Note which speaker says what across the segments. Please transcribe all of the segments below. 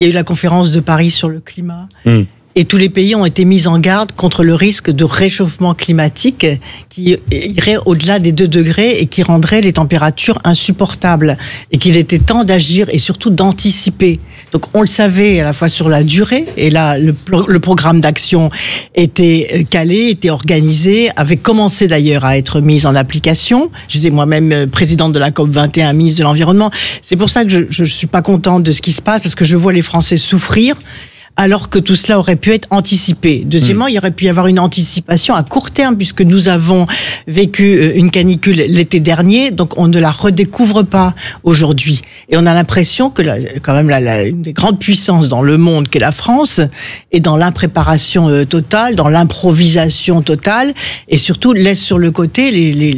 Speaker 1: Il y a eu la conférence de Paris sur le climat. Et tous les pays ont été mis en garde contre le risque de réchauffement climatique qui irait au-delà des 2 degrés et qui rendrait les températures insupportables. Et qu'il était temps d'agir et surtout d'anticiper. Donc on le savait à la fois sur la durée, et là le programme d'action était calé, était organisé, avait commencé d'ailleurs à être mis en application. J'étais moi-même présidente de la COP21, ministre de l'Environnement. C'est pour ça que je suis pas contente de ce qui se passe, parce que je vois les Français souffrir, alors que tout cela aurait pu être anticipé. Deuxièmement, il y aurait pu y avoir une anticipation à court terme, puisque nous avons vécu une canicule l'été dernier, donc on ne la redécouvre pas aujourd'hui. Et on a l'impression que quand même une des grandes puissances dans le monde qu'est la France est dans l'impréparation totale, dans l'improvisation totale, et surtout laisse sur le côté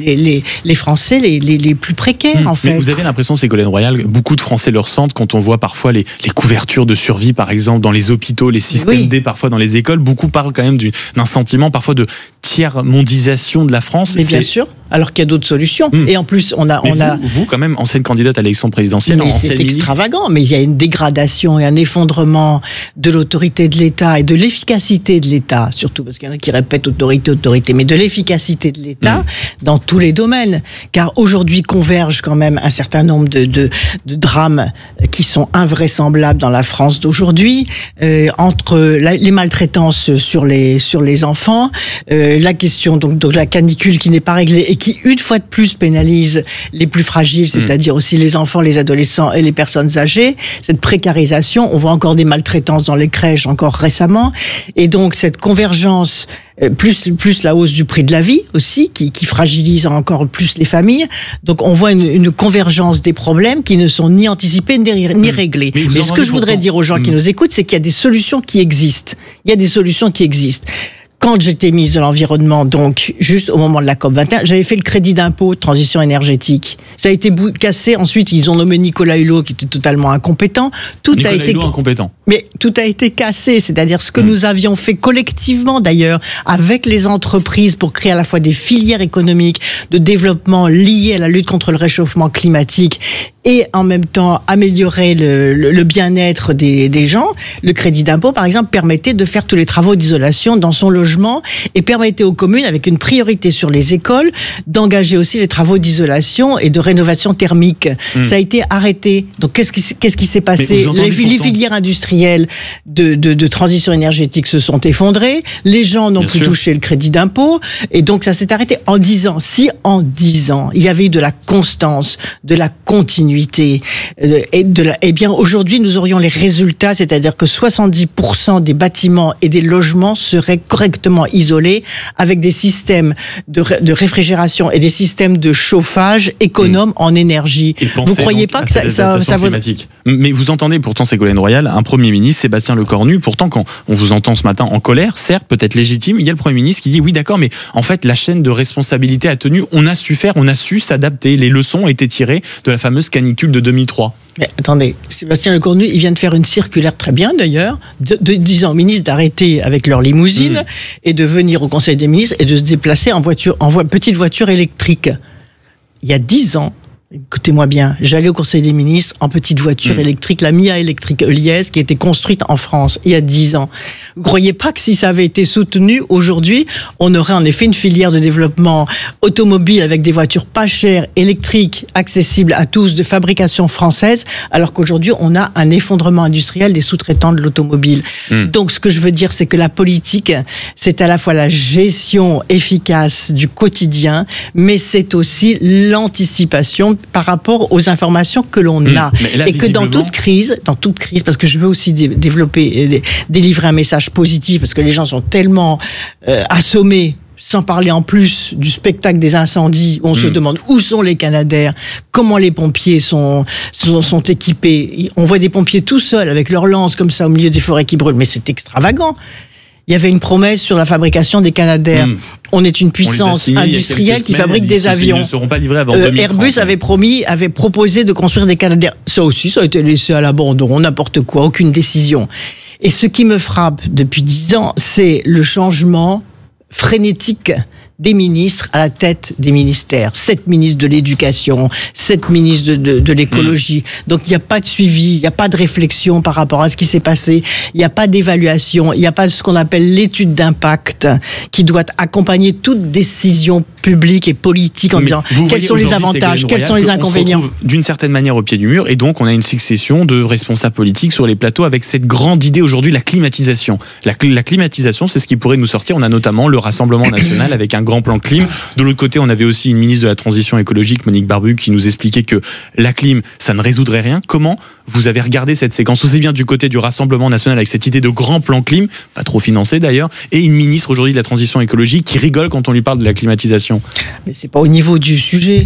Speaker 1: les Français les plus précaires, en fait.
Speaker 2: Mais vous avez l'impression, Ségolène Royal, beaucoup de Français le ressentent quand on voit parfois les couvertures de survie, par exemple, dans les hôpitaux, les systèmes D parfois dans les écoles. Beaucoup parlent quand même d'un sentiment parfois de tiers-mondisation de la France.
Speaker 1: Mais bien sûr, alors qu'il y a d'autres solutions. Et en plus,
Speaker 2: vous, quand même, ancienne candidate à l'élection présidentielle,
Speaker 1: c'est extravagant, mais il y a une dégradation et un effondrement de l'autorité de l'État et de l'efficacité de l'État, surtout parce qu'il y en a qui répètent autorité, mais de l'efficacité de l'État dans tous les domaines. Car aujourd'hui convergent quand même un certain nombre de drames qui sont invraisemblables dans la France d'aujourd'hui, entre les maltraitances sur les enfants, la question donc de la canicule qui n'est pas réglée et qui une fois de plus pénalise les plus fragiles, c'est-à-dire aussi les enfants, les adolescents et les personnes âgées. Cette précarisation, on voit encore des maltraitances dans les crèches encore récemment, et donc cette convergence plus la hausse du prix de la vie aussi qui fragilise encore plus les familles. Donc on voit une convergence des problèmes qui ne sont ni anticipés ni réglés. Mais ce que je voudrais dire aux gens qui nous écoutent, c'est qu'il y a des solutions qui existent. Il y a des solutions qui existent. Quand j'étais ministre de l'Environnement, donc juste au moment de la COP21, j'avais fait le crédit d'impôt de transition énergétique. Ça a été cassé. Ensuite, ils ont nommé Nicolas Hulot, qui était totalement incompétent.
Speaker 2: Incompétent.
Speaker 1: Mais tout a été cassé. C'est-à-dire ce que nous avions fait collectivement, d'ailleurs, avec les entreprises pour créer à la fois des filières économiques de développement liées à la lutte contre le réchauffement climatique et en même temps améliorer le bien-être des gens. Le crédit d'impôt, par exemple, permettait de faire tous les travaux d'isolation dans son logement et permettait aux communes, avec une priorité sur les écoles, d'engager aussi les travaux d'isolation et de rénovation thermique. Ça a été arrêté. Donc qu'est-ce qui s'est passé? Les filières industrielles de transition énergétique se sont effondrées, les gens n'ont plus touché le crédit d'impôt, et donc ça s'est arrêté en 10 ans. Si en 10 ans, il y avait eu de la constance, de la continuité, eh bien aujourd'hui nous aurions les résultats, c'est-à-dire que 70% des bâtiments et des logements seraient correctement isolés, avec des systèmes de réfrigération et des systèmes de chauffage économes en énergie. Vous croyez pas que ça vaut...
Speaker 2: Mais vous entendez pourtant, Ségolène Royal, un Premier ministre, Sébastien Lecornu, pourtant quand on vous entend ce matin en colère, certes, peut-être légitime, il y a le Premier ministre qui dit oui d'accord, mais en fait la chaîne de responsabilité a tenu, on a su faire, on a su s'adapter, les leçons ont été tirées de la fameuse canicule de 2003.
Speaker 1: Mais attendez, Sébastien Lecornu, il vient de faire une circulaire très bien d'ailleurs, disant aux ministres d'arrêter avec leur limousine et de venir au Conseil des ministres et de se déplacer en petite voiture électrique. Il y a 10 ans, écoutez-moi bien, j'allais au Conseil des ministres en petite voiture électrique, la Mia électrique Eliès, qui a été construite en France il y a 10 ans. Vous ne croyez pas que si ça avait été soutenu aujourd'hui, on aurait en effet une filière de développement automobile avec des voitures pas chères, électriques, accessibles à tous, de fabrication française, alors qu'aujourd'hui on a un effondrement industriel des sous-traitants de l'automobile. Donc ce que je veux dire, c'est que la politique, c'est à la fois la gestion efficace du quotidien, mais c'est aussi l'anticipation par rapport aux informations que l'on a.
Speaker 2: Là, et que
Speaker 1: dans toute crise, parce que je veux aussi développer, délivrer un message positif, parce que les gens sont tellement assommés, sans parler en plus du spectacle des incendies, où on se demande où sont les Canadaires, comment les pompiers sont équipés. On voit des pompiers tout seuls, avec leurs lances comme ça, au milieu des forêts qui brûlent, mais c'est extravagant. Il y avait une promesse sur la fabrication des Canadaires. On est une puissance industrielle qui fabrique des avions.
Speaker 2: Ils ne seront pas livrés avant 2030.
Speaker 1: Airbus avait proposé de construire des Canadaires. Ça aussi, ça a été laissé à l'abandon, n'importe quoi, aucune décision. Et ce qui me frappe depuis 10 ans, c'est le changement frénétique des ministres à la tête des ministères. 7 ministres de l'éducation, 7 ministres de l'écologie. Donc il n'y a pas de suivi, il n'y a pas de réflexion par rapport à ce qui s'est passé, il n'y a pas d'évaluation, il n'y a pas ce qu'on appelle l'étude d'impact qui doit accompagner toute décision publique et politique en disant quels sont les avantages, quels sont les inconvénients.
Speaker 2: On se retrouve d'une certaine manière au pied du mur et donc on a une succession de responsables politiques sur les plateaux avec cette grande idée aujourd'hui, la climatisation. La climatisation, c'est ce qui pourrait nous sortir. On a notamment le Rassemblement national avec un grand plan clim. De l'autre côté, on avait aussi une ministre de la Transition écologique, Monique Barbu, qui nous expliquait que la clim, ça ne résoudrait rien. Comment vous avez regardé cette séquence aussi bien du côté du Rassemblement national avec cette idée de grand plan clim, pas trop financé d'ailleurs, et une ministre aujourd'hui de la Transition écologique qui rigole quand on lui parle de la climatisation?
Speaker 1: Mais c'est pas au niveau du sujet.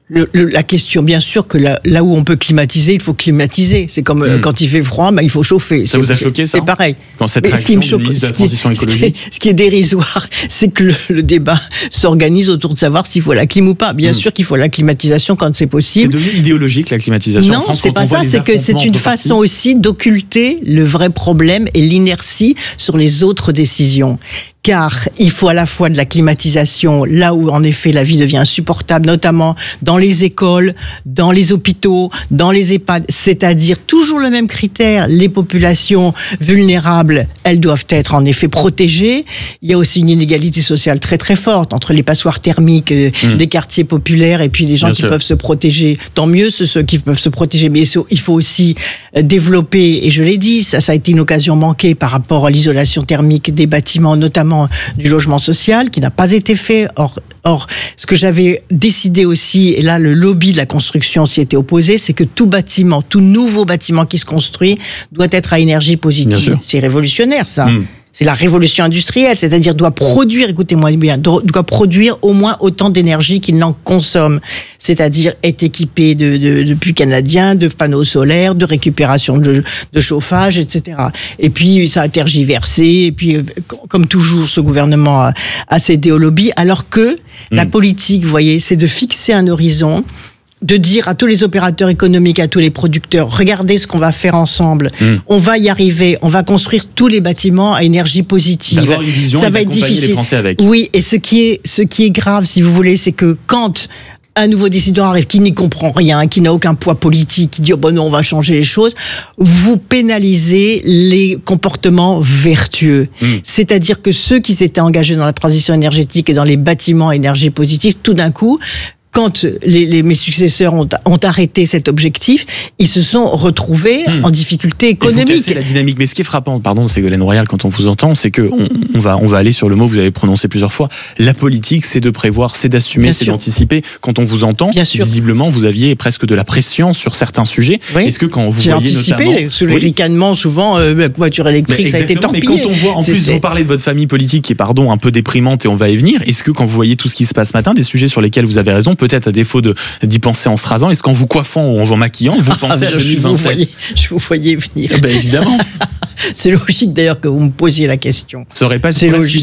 Speaker 1: La question, bien sûr que là où on peut climatiser, il faut climatiser. C'est comme quand il fait froid, il faut chauffer.
Speaker 2: Ça vous a choqué, ça?
Speaker 1: C'est pareil.
Speaker 2: Quand cette réaction du ministre de la Transition écologique.
Speaker 1: Ce qui est dérisoire, c'est que le débat s'organise autour de savoir s'il faut la clim ou pas. Bien sûr qu'il faut la climatisation quand c'est possible.
Speaker 2: C'est devenu idéologique, la climatisation en France.
Speaker 1: Non, c'est pas ça. C'est que c'est une façon aussi d'occulter le vrai problème et l'inertie sur les autres décisions. Car il faut à la fois de la climatisation là où en effet la vie devient insupportable, notamment dans les écoles, dans les hôpitaux, dans les EHPAD, c'est-à-dire toujours le même critère, les populations vulnérables, elles doivent être en effet protégées. Il y a aussi une inégalité sociale très très forte entre les passoires thermiques des quartiers populaires et puis les gens qui peuvent se protéger. Tant mieux ceux qui peuvent se protéger, mais il faut aussi développer, et je l'ai dit, ça a été une occasion manquée par rapport à l'isolation thermique des bâtiments, notamment du logement social, qui n'a pas été fait. Or, ce que j'avais décidé aussi, et là le lobby de la construction s'y était opposé, c'est que tout bâtiment, tout nouveau bâtiment qui se construit doit être à énergie positive. C'est révolutionnaire ça. C'est la révolution industrielle, c'est-à-dire doit produire, écoutez-moi bien, doit produire au moins autant d'énergie qu'il n'en consomme. C'est-à-dire être équipé de puits canadiens, de panneaux solaires, de récupération de chauffage, etc. Et puis ça a tergiversé, et puis comme toujours, ce gouvernement a cédé au lobby, alors que la politique, vous voyez, c'est de fixer un horizon, de dire à tous les opérateurs économiques, à tous les producteurs, regardez ce qu'on va faire ensemble, on va y arriver, on va construire tous les bâtiments à énergie positive.
Speaker 2: D'avoir une vision, ça va être difficile. Les Français avec.
Speaker 1: Oui, et ce qui est grave, si vous voulez, c'est que quand un nouveau décideur arrive qui n'y comprend rien, qui n'a aucun poids politique, qui dit non, on va changer les choses, vous pénalisez les comportements vertueux. C'est-à-dire que ceux qui s'étaient engagés dans la transition énergétique et dans les bâtiments à énergie positive, tout d'un coup, quand mes successeurs ont arrêté cet objectif, ils se sont retrouvés en difficulté économique.
Speaker 2: Et vous cassez la dynamique. Mais ce qui est frappant, pardon, Ségolène Royal, quand on vous entend, c'est que on va aller sur le mot que vous avez prononcé plusieurs fois. La politique, c'est de prévoir, c'est d'assumer, c'est d'anticiper. Quand on vous entend, visiblement, vous aviez presque de la pression sur certains sujets. Oui. Est-ce que quand vous voyez
Speaker 1: anticipé,
Speaker 2: notamment...
Speaker 1: sous les ricanements, souvent, voiture électrique, ça a été torpillé.
Speaker 2: Mais quand on voit, en plus, vous parlez de votre famille politique qui est, un peu déprimante, et on va y venir, est-ce que quand vous voyez tout ce qui se passe ce matin, des sujets sur lesquels vous avez raison, peut-être à défaut d'y penser en se rasant, est-ce qu'en vous coiffant ou en vous maquillant, vous pensez à 2027?
Speaker 1: Je vous voyais venir.
Speaker 2: Ben évidemment.
Speaker 1: C'est logique d'ailleurs que vous me posiez la question.
Speaker 2: Ça aurait pas
Speaker 1: c'est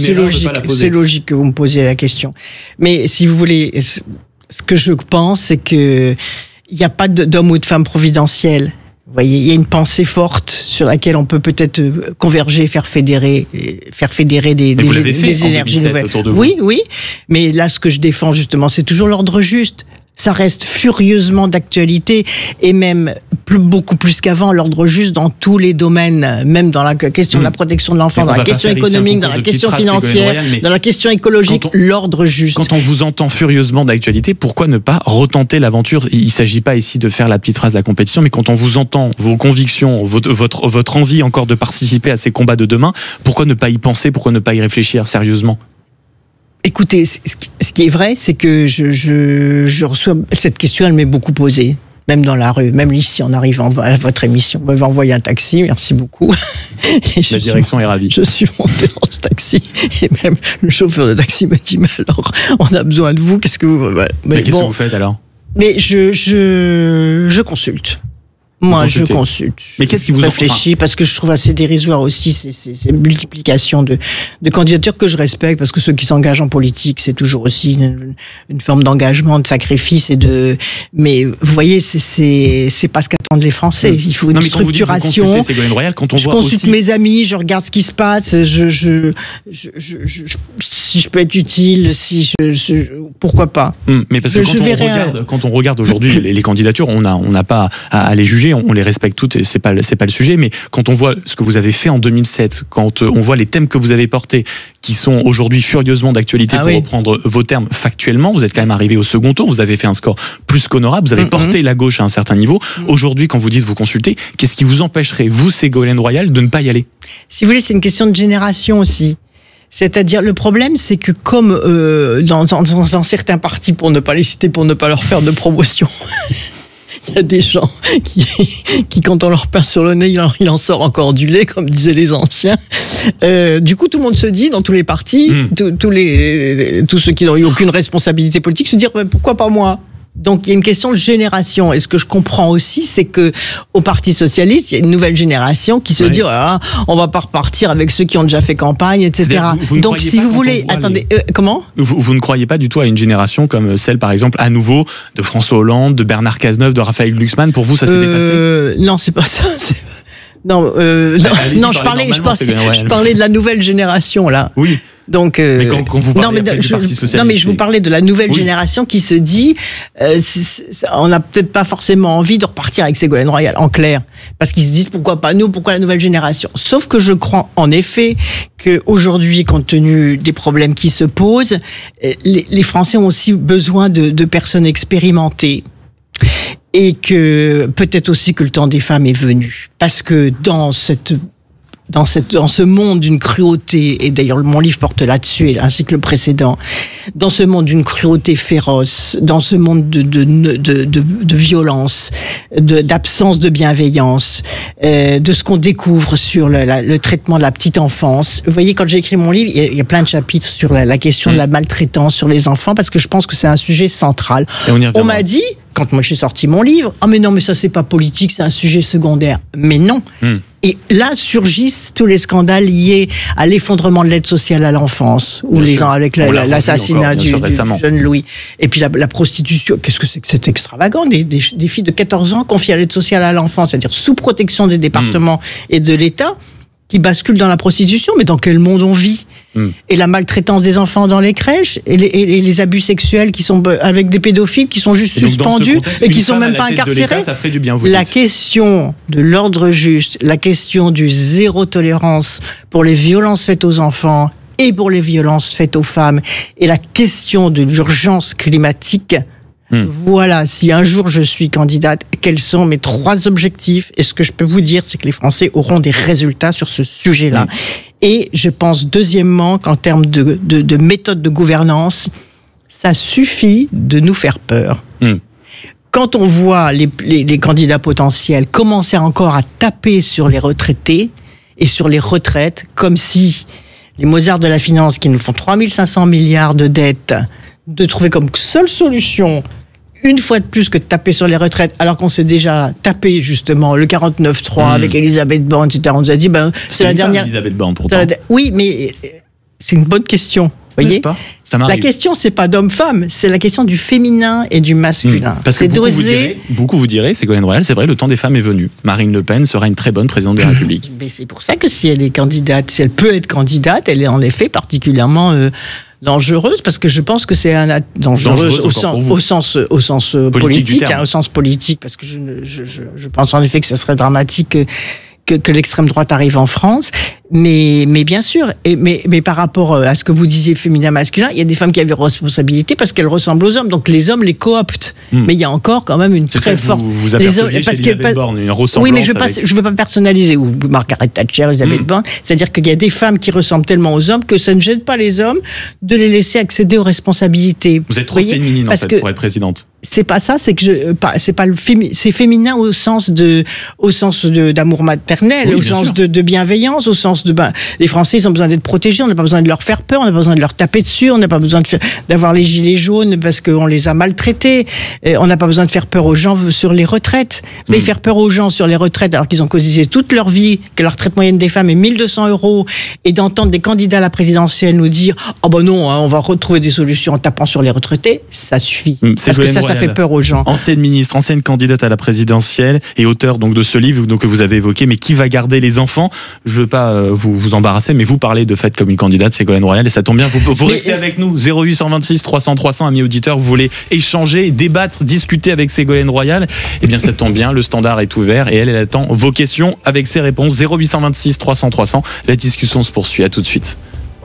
Speaker 1: logique que vous me posiez la question. Mais si vous voulez, ce que je pense, c'est que il n'y a pas d'homme ou de femme providentiel. Vous voyez, il y a une pensée forte sur laquelle on peut peut-être converger, faire fédérer des énergies nouvelles. Oui. Mais là, ce que je défends justement, c'est toujours l'ordre juste. Ça reste furieusement d'actualité et même beaucoup plus qu'avant, l'ordre juste dans tous les domaines, même dans la question de la protection de l'enfant, dans la question économique, dans la question financière, dans la question écologique, l'ordre juste.
Speaker 2: Quand on vous entend furieusement d'actualité, pourquoi ne pas retenter l'aventure? Il ne s'agit pas ici de faire la petite phrase de la compétition, mais quand on vous entend, vos convictions, votre envie encore de participer à ces combats de demain, pourquoi ne pas y penser, pourquoi ne pas y réfléchir sérieusement?
Speaker 1: Écoutez, ce qui est vrai, c'est que je reçois cette question, elle m'est beaucoup posée, même dans la rue, même ici en arrivant à votre émission. Vous m'avez envoyé un taxi, merci beaucoup.
Speaker 2: La direction est ravie.
Speaker 1: Je suis montée dans ce taxi et même le chauffeur de taxi m'a dit, mais alors, on a besoin de vous, qu'est-ce que vous...
Speaker 2: Mais qu'est-ce que vous faites alors?
Speaker 1: Mais je consulte. Moi, je consulte.
Speaker 2: Mais qu'est-ce qui vous
Speaker 1: réfléchis parce que je trouve assez dérisoire aussi ces multiplications de candidatures que je respecte, parce que ceux qui s'engagent en politique, c'est toujours aussi une forme d'engagement, de sacrifice mais vous voyez, c'est pas ce qu'attendent les Français. Il faut une structuration.
Speaker 2: Vous Ségolène Royal, quand on
Speaker 1: je consulte mes amis, je regarde ce qui se passe, si je peux être utile, pourquoi pas.
Speaker 2: Mais parce que quand on regarde aujourd'hui les candidatures, on n'a pas à les juger. On les respecte toutes et c'est pas le sujet, mais quand on voit ce que vous avez fait en 2007, quand on voit les thèmes que vous avez portés, qui sont aujourd'hui furieusement d'actualité pour reprendre vos termes factuellement, vous êtes quand même arrivé au second tour, vous avez fait un score plus qu'honorable, vous avez porté la gauche à un certain niveau. Aujourd'hui, quand vous dites vous consultez, qu'est-ce qui vous empêcherait, vous, Ségolène Royal, de ne pas y aller?
Speaker 1: Si vous voulez, c'est une question de génération aussi. C'est-à-dire, le problème, c'est que comme dans certains partis, pour ne pas les citer, pour ne pas leur faire de promotion, il y a des gens qui, quand on leur peint sur le nez, il en sort encore du lait, comme disaient les anciens. Du coup, tout le monde se dit, dans tous les partis, tous ceux qui n'ont eu aucune responsabilité politique, se dire pourquoi pas moi? Donc il y a une question de génération. Et ce que je comprends aussi, c'est que au Parti socialiste, il y a une nouvelle génération qui se dit on va pas repartir avec ceux qui ont déjà fait campagne, etc. Donc si vous voulez, attendez, comment
Speaker 2: vous ne croyez pas du tout à une génération comme celle, par exemple, à nouveau de François Hollande, de Bernard Cazeneuve, de Raphaël Glucksmann? Pour vous, ça s'est dépassé?
Speaker 1: Non, c'est pas ça. Non, je parlais de la nouvelle génération là.
Speaker 2: Oui.
Speaker 1: Donc,
Speaker 2: mais quand vous parlez du Parti socialiste,
Speaker 1: mais je vous parlais de la nouvelle génération qui se dit, on n'a peut-être pas forcément envie de repartir avec Ségolène Royal, en clair, parce qu'ils se disent pourquoi pas nous, pourquoi la nouvelle génération. Sauf que je crois en effet que aujourd'hui, compte tenu des problèmes qui se posent, les Français ont aussi besoin de personnes expérimentées. Et que peut-être aussi que le temps des femmes est venu, parce que dans ce monde d'une cruauté, et d'ailleurs mon livre porte là-dessus, ainsi que le précédent, dans ce monde d'une cruauté féroce, dans ce monde de violence, d'absence de bienveillance, de ce qu'on découvre sur le traitement de la petite enfance. Vous voyez, quand j'ai écrit mon livre, il y a plein de chapitres sur la question de la maltraitance sur les enfants, parce que je pense que c'est un sujet central. On m'a dit, quand moi j'ai sorti mon livre, mais non, mais ça c'est pas politique, c'est un sujet secondaire. Mais non. Et là surgissent tous les scandales liés à l'effondrement de l'aide sociale à l'enfance, ou avec l'assassinat du jeune Louis. Et puis la prostitution, qu'est-ce que c'est que c'est extravagant, des filles de 14 ans confiées à l'aide sociale à l'enfance, c'est-à-dire sous protection des départements et de l'État, qui basculent dans la prostitution. Mais dans quel monde on vit? Et la maltraitance des enfants dans les crèches, et les abus sexuels qui sont avec des pédophiles qui sont juste suspendus et qui sont même pas incarcérés.
Speaker 2: Ça ferait du bien,
Speaker 1: la question de l'ordre juste, la question du zéro tolérance pour les violences faites aux enfants et pour les violences faites aux femmes, et la question de l'urgence climatique. Voilà, si un jour je suis candidate, quels sont mes 3 objectifs? Et ce que je peux vous dire, c'est que les Français auront des résultats sur ce sujet-là. Et je pense, deuxièmement, qu'en termes de méthode de gouvernance, ça suffit de nous faire peur. Quand on voit les candidats potentiels commencer encore à taper sur les retraités et sur les retraites, comme si les Mozart de la finance, qui nous font 3500 milliards de dettes, de trouver comme seule solution, une fois de plus, que de taper sur les retraites, alors qu'on s'est déjà tapé justement le 49.3 avec Elisabeth Borne, etc. On nous a dit, c'est la dernière.
Speaker 2: Elisabeth Borne, pourtant.
Speaker 1: Oui, mais c'est une bonne question. Voyez, la question, c'est pas d'homme-femme, c'est la question du féminin et du masculin.
Speaker 2: Parce que beaucoup vous direz, Ségolène Royal, c'est vrai, le temps des femmes est venu. Marine Le Pen sera une très bonne présidente de la République.
Speaker 1: Mais c'est pour ça que si elle est candidate, si elle peut être candidate, elle est en effet particulièrement dangereuse, parce que je pense que c'est dangereuse au sens politique, au sens politique, parce que je pense en effet que ce serait dramatique que l'extrême droite arrive en France, mais bien sûr, mais par rapport à ce que vous disiez féminin masculin, il y a des femmes qui avaient responsabilité parce qu'elles ressemblent aux hommes, donc les hommes les cooptent. Mais il y a encore quand même une très forte.
Speaker 2: Vous aperceviez chez Elisabeth Borne une ressemblance.
Speaker 1: Oui, mais je veux pas personnaliser, ou Margaret Thatcher, Elisabeth Borne, c'est-à-dire qu'il y a des femmes qui ressemblent tellement aux hommes que ça ne gêne pas les hommes de les laisser accéder aux responsabilités.
Speaker 2: Vous êtes trop féminine en fait pour être présidente.
Speaker 1: c'est pas ça, c'est que c'est pas c'est féminin au sens d'amour maternel, au sens de bienveillance, au sens de les Français, ils ont besoin d'être protégés, on n'a pas besoin de leur faire peur, on n'a pas besoin de leur taper dessus, on n'a pas besoin d'avoir les gilets jaunes parce qu'on les a maltraités, on n'a pas besoin de faire peur aux gens sur les retraites, mais faire peur aux gens sur les retraites alors qu'ils ont cotisé toute leur vie, que la retraite moyenne des femmes est 1 200 €, et d'entendre des candidats à la présidentielle nous dire non, on va retrouver des solutions en tapant sur les retraités, ça suffit. Parce que ça fait peur aux gens.
Speaker 2: Ancienne ministre, ancienne candidate à la présidentielle et auteur donc de ce livre que vous avez évoqué, mais qui va garder les enfants? Je veux pas vous embarrasser, mais vous parlez de fait comme une candidate, Ségolène Royal, et ça tombe bien, vous restez avec nous, 0826 300 300, amis auditeurs, vous voulez échanger, débattre, discuter avec Ségolène Royal, eh bien ça tombe bien, le standard est ouvert et elle attend vos questions avec ses réponses. 0826 300 300, la discussion se poursuit, à tout de suite.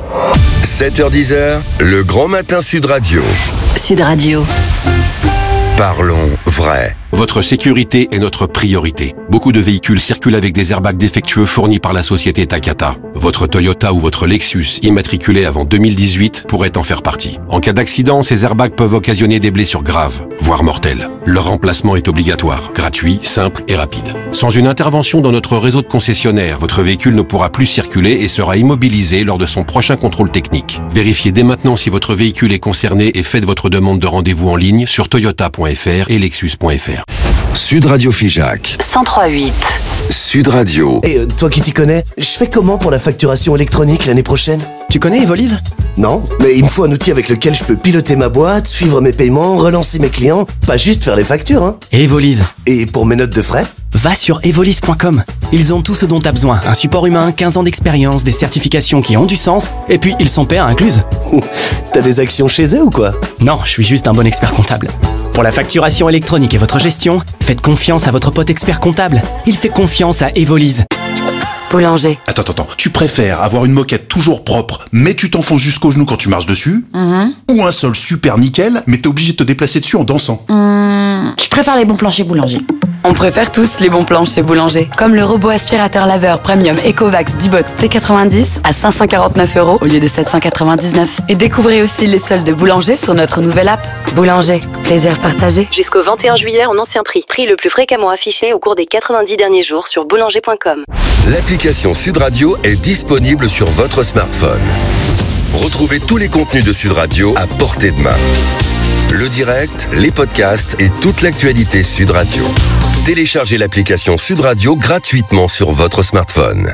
Speaker 3: 7h-10h, le grand matin Sud Radio.
Speaker 4: Sud Radio.
Speaker 3: Parlons vrai.
Speaker 5: Votre sécurité est notre priorité. Beaucoup de véhicules circulent avec des airbags défectueux fournis par la société Takata. Votre Toyota ou votre Lexus immatriculé avant 2018 pourrait en faire partie. En cas d'accident, ces airbags peuvent occasionner des blessures graves, voire mortelles. Leur remplacement est obligatoire, gratuit, simple et rapide. Sans une intervention dans notre réseau de concessionnaires, votre véhicule ne pourra plus circuler et sera immobilisé lors de son prochain contrôle technique. Vérifiez dès maintenant si votre véhicule est concerné et faites votre demande de rendez-vous en ligne sur toyota.fr et lexus.fr.
Speaker 3: Sud Radio Figeac
Speaker 4: 103.8.
Speaker 3: Sud Radio.
Speaker 6: Et toi qui t'y connais, je fais comment pour la facturation électronique l'année prochaine?
Speaker 7: Tu connais Evolise?
Speaker 6: Non, mais il me faut un outil avec lequel je peux piloter ma boîte, suivre mes paiements, relancer mes clients, pas juste faire les factures, hein.
Speaker 7: Evolise.
Speaker 6: Et pour mes notes de frais?
Speaker 7: Va sur evolise.com. Ils ont tout ce dont tu as besoin. Un support humain, 15 ans d'expérience, des certifications qui ont du sens, et puis ils sont PA incluses.
Speaker 6: T'as des actions chez eux ou quoi?
Speaker 7: Non, je suis juste un bon expert comptable. Pour la facturation électronique et votre gestion, faites confiance à votre pote expert comptable. Il fait confiance à Evolise.
Speaker 4: Boulanger.
Speaker 8: Attends, tu préfères avoir une moquette toujours propre, mais tu t'enfonces jusqu'au genou quand tu marches dessus, ou un sol super nickel, mais t'es obligé de te déplacer dessus en dansant?
Speaker 4: Je préfère les bons plans chez Boulanger. On préfère tous les bons plans chez Boulanger. Comme le robot aspirateur laveur premium Ecovacs Dubot T90 à 549 € au lieu de 799. Et découvrez aussi les soldes de Boulanger sur notre nouvelle app. Boulanger, plaisir partagé.
Speaker 9: Jusqu'au 21 juillet en ancien prix. Prix le plus fréquemment affiché au cours des 90 derniers jours sur boulanger.com.
Speaker 3: L'application Sud Radio est disponible sur votre smartphone. Retrouvez tous les contenus de Sud Radio à portée de main. Le direct, les podcasts et toute l'actualité Sud Radio. Téléchargez l'application Sud Radio gratuitement sur votre smartphone.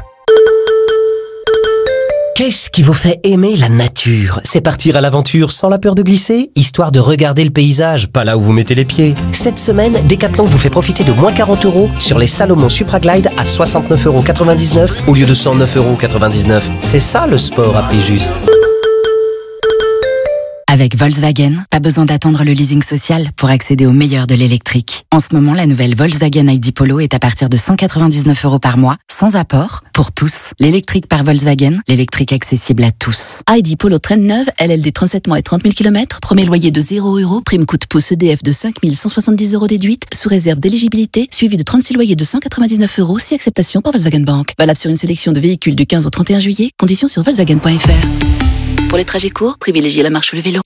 Speaker 10: Qu'est-ce qui vous fait aimer la nature? C'est partir à l'aventure sans la peur de glisser, histoire de regarder le paysage, pas là où vous mettez les pieds. Cette semaine, Decathlon vous fait profiter de moins 40 € sur les Salomon Supraglide à 69,99 € au lieu de 109,99 €. C'est ça le sport à prix juste.
Speaker 4: Avec Volkswagen, pas besoin d'attendre le leasing social pour accéder au meilleur de l'électrique. En ce moment, la nouvelle Volkswagen ID Polo est à partir de 199 € par mois, sans apport, pour tous. L'électrique par Volkswagen, l'électrique accessible à tous.
Speaker 11: ID Polo traîne neuve, LLD 37 mois et 30 000 km, premier loyer de 0 €, prime coûte pouce EDF de 5 170 € déduite, sous réserve d'éligibilité, suivi de 36 loyers de 199 € si acceptation par Volkswagen Bank. Valable sur une sélection de véhicules du 15 au 31 juillet, conditions sur volkswagen.fr. Pour les trajets courts, privilégiez la marche ou le vélo.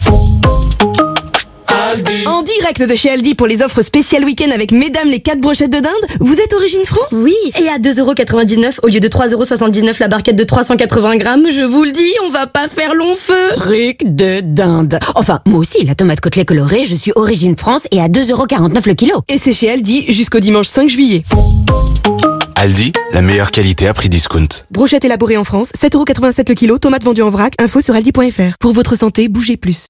Speaker 12: En direct de chez Aldi pour les offres spéciales week-end avec mesdames les 4 brochettes de dinde. Vous êtes Origine France?
Speaker 13: Oui, et à 2,99 € au lieu de 3,79 € la barquette de 380 grammes, je vous le dis, on va pas faire long feu.
Speaker 12: Truc de dinde.
Speaker 13: Enfin, moi aussi, la tomate côtelée colorée, je suis Origine France et à 2,49 € le kilo.
Speaker 12: Et c'est chez Aldi jusqu'au dimanche 5 juillet.
Speaker 14: Aldi, la meilleure qualité à prix discount.
Speaker 12: Brochette élaborée en France, 7,87 € le kilo, tomates vendues en vrac, info sur aldi.fr. Pour votre santé, bougez plus.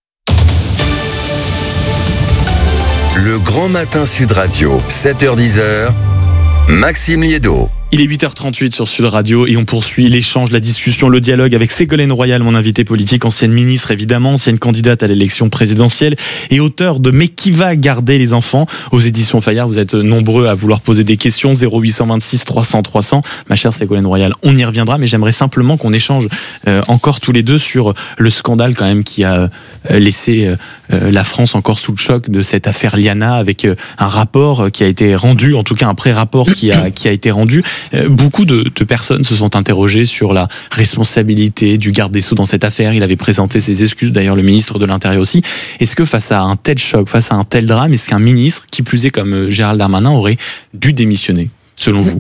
Speaker 3: Le grand matin Sud Radio, 7h-10h, Maxime Liédo.
Speaker 2: Il est 8h38 sur Sud Radio et on poursuit l'échange, la discussion, le dialogue avec Ségolène Royal, mon invité politique, ancienne ministre évidemment, ancienne candidate à l'élection présidentielle et auteur de « Mais qui va garder les enfants ?» aux éditions Fayard. Vous êtes nombreux à vouloir poser des questions, 0826 300 300. Ma chère Ségolène Royal, on y reviendra, mais j'aimerais simplement qu'on échange encore tous les deux sur le scandale quand même qui a laissé la France encore sous le choc de cette affaire Liana, avec un rapport qui a été rendu, en tout cas un pré-rapport qui a été rendu. Beaucoup de personnes se sont interrogées sur la responsabilité du garde des Sceaux dans cette affaire. Il avait présenté ses excuses, d'ailleurs le ministre de l'Intérieur aussi. Est-ce que face à un tel choc, face à un tel drame, est-ce qu'un ministre, qui plus est comme Gérald Darmanin, aurait dû démissionner, selon vous ?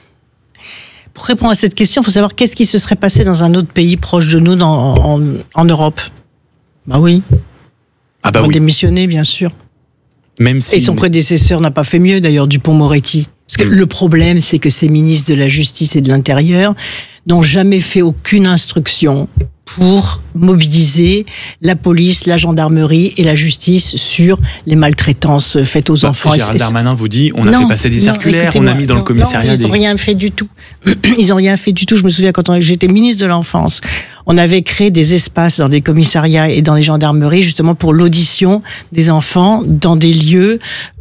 Speaker 1: Pour répondre à cette question, il faut savoir qu'est-ce qui se serait passé dans un autre pays proche de nous en Europe. Bah oui.
Speaker 2: Ah bah
Speaker 1: il aurait
Speaker 2: oui.
Speaker 1: démissionné, bien sûr.
Speaker 2: Même si...
Speaker 1: Et son prédécesseur n'a pas fait mieux, d'ailleurs, Dupond-Moretti. Parce que le problème, c'est que ces ministres de la Justice et de l'Intérieur n'ont jamais fait aucune instruction pour mobiliser la police, la gendarmerie et la justice sur les maltraitances faites aux enfants.
Speaker 2: Gérald Darmanin vous dit, on a fait passer des circulaires, on a mis dans le commissariat
Speaker 1: ils n'ont rien fait du tout. Ils n'ont rien fait du tout. Je me souviens quand j'étais ministre de l'Enfance, on avait créé des espaces dans les commissariats et dans les gendarmeries justement pour l'audition des enfants dans des lieux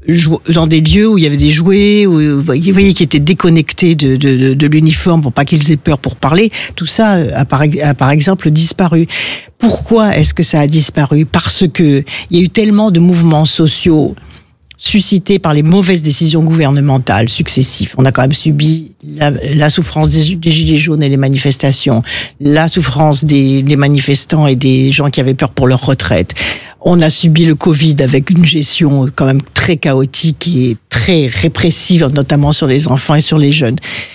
Speaker 1: où il y avait des jouets, vous voyez, qui étaient déconnectés de l'uniforme pour pas qu'ils aient peur pour parler. Tout ça a par exemple disparu. Pourquoi est-ce que ça a disparu ? Parce que il y a eu tellement de mouvements sociaux suscités par les mauvaises décisions gouvernementales successives. On a quand même subi la souffrance des gilets jaunes et les manifestations, la souffrance des manifestants et des gens qui avaient peur pour leur retraite. On a subi le Covid avec une gestion quand même très chaotique et très répressive, notamment sur les enfants et sur les jeunes.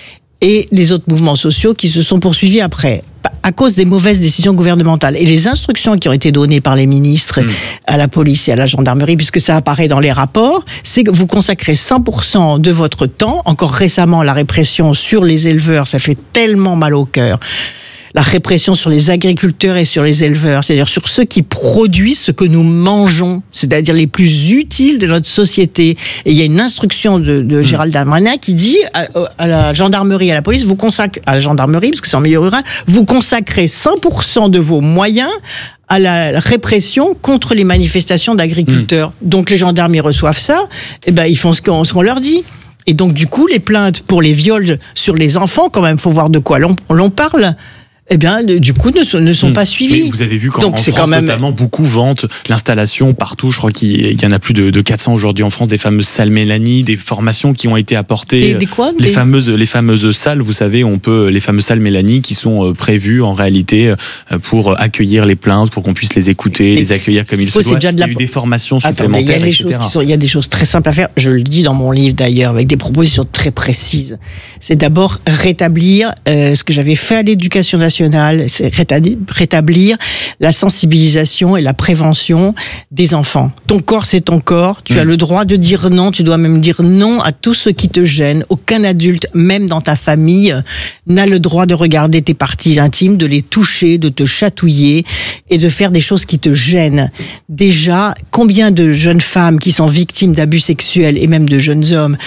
Speaker 1: Et les autres mouvements sociaux qui se sont poursuivis après, à cause des mauvaises décisions gouvernementales. Et les instructions qui ont été données par les ministres à la police et à la gendarmerie, puisque ça apparaît dans les rapports, c'est que vous consacrez 100% de votre temps. Encore récemment, la répression sur les éleveurs, ça fait tellement mal au cœur. La répression sur les agriculteurs et sur les éleveurs, c'est-à-dire sur ceux qui produisent ce que nous mangeons, c'est-à-dire les plus utiles de notre société. Et il y a une instruction de Gérald Darmanin qui dit à la gendarmerie, à la police, à la gendarmerie, parce que c'est en milieu rural, vous consacrez 100% de vos moyens à la répression contre les manifestations d'agriculteurs. Donc les gendarmes, ils reçoivent ça, et ben ils font ce qu'on leur dit. Et donc du coup, les plaintes pour les viols sur les enfants, quand même, faut voir de quoi l'on parle. Eh bien, du coup, ne sont pas suivis.
Speaker 2: Mais vous avez vu qu'en France, notamment, beaucoup vantent l'installation partout. Je crois qu'il y en a plus de 400 aujourd'hui en France, des fameuses salles Mélanie, des formations qui ont été apportées.
Speaker 1: Des quoi ?
Speaker 2: Les fameuses salles, vous savez, les fameuses salles Mélanie qui sont prévues en réalité pour accueillir les plaintes, pour qu'on puisse les écouter, les accueillir comme il se doit. Il y a eu des formations supplémentaires, etc.
Speaker 1: Il y a des choses très simples à faire. Je le dis dans mon livre d'ailleurs, avec des propositions très précises. C'est d'abord rétablir ce que j'avais fait à l'éducation nationale, c'est rétablir la sensibilisation et la prévention des enfants. Ton corps, c'est ton corps. Tu as le droit de dire non. Tu dois même dire non à tout ce qui te gêne. Aucun adulte, même dans ta famille, n'a le droit de regarder tes parties intimes, de les toucher, de te chatouiller et de faire des choses qui te gênent. Déjà, combien de jeunes femmes qui sont victimes d'abus sexuels et même de jeunes hommes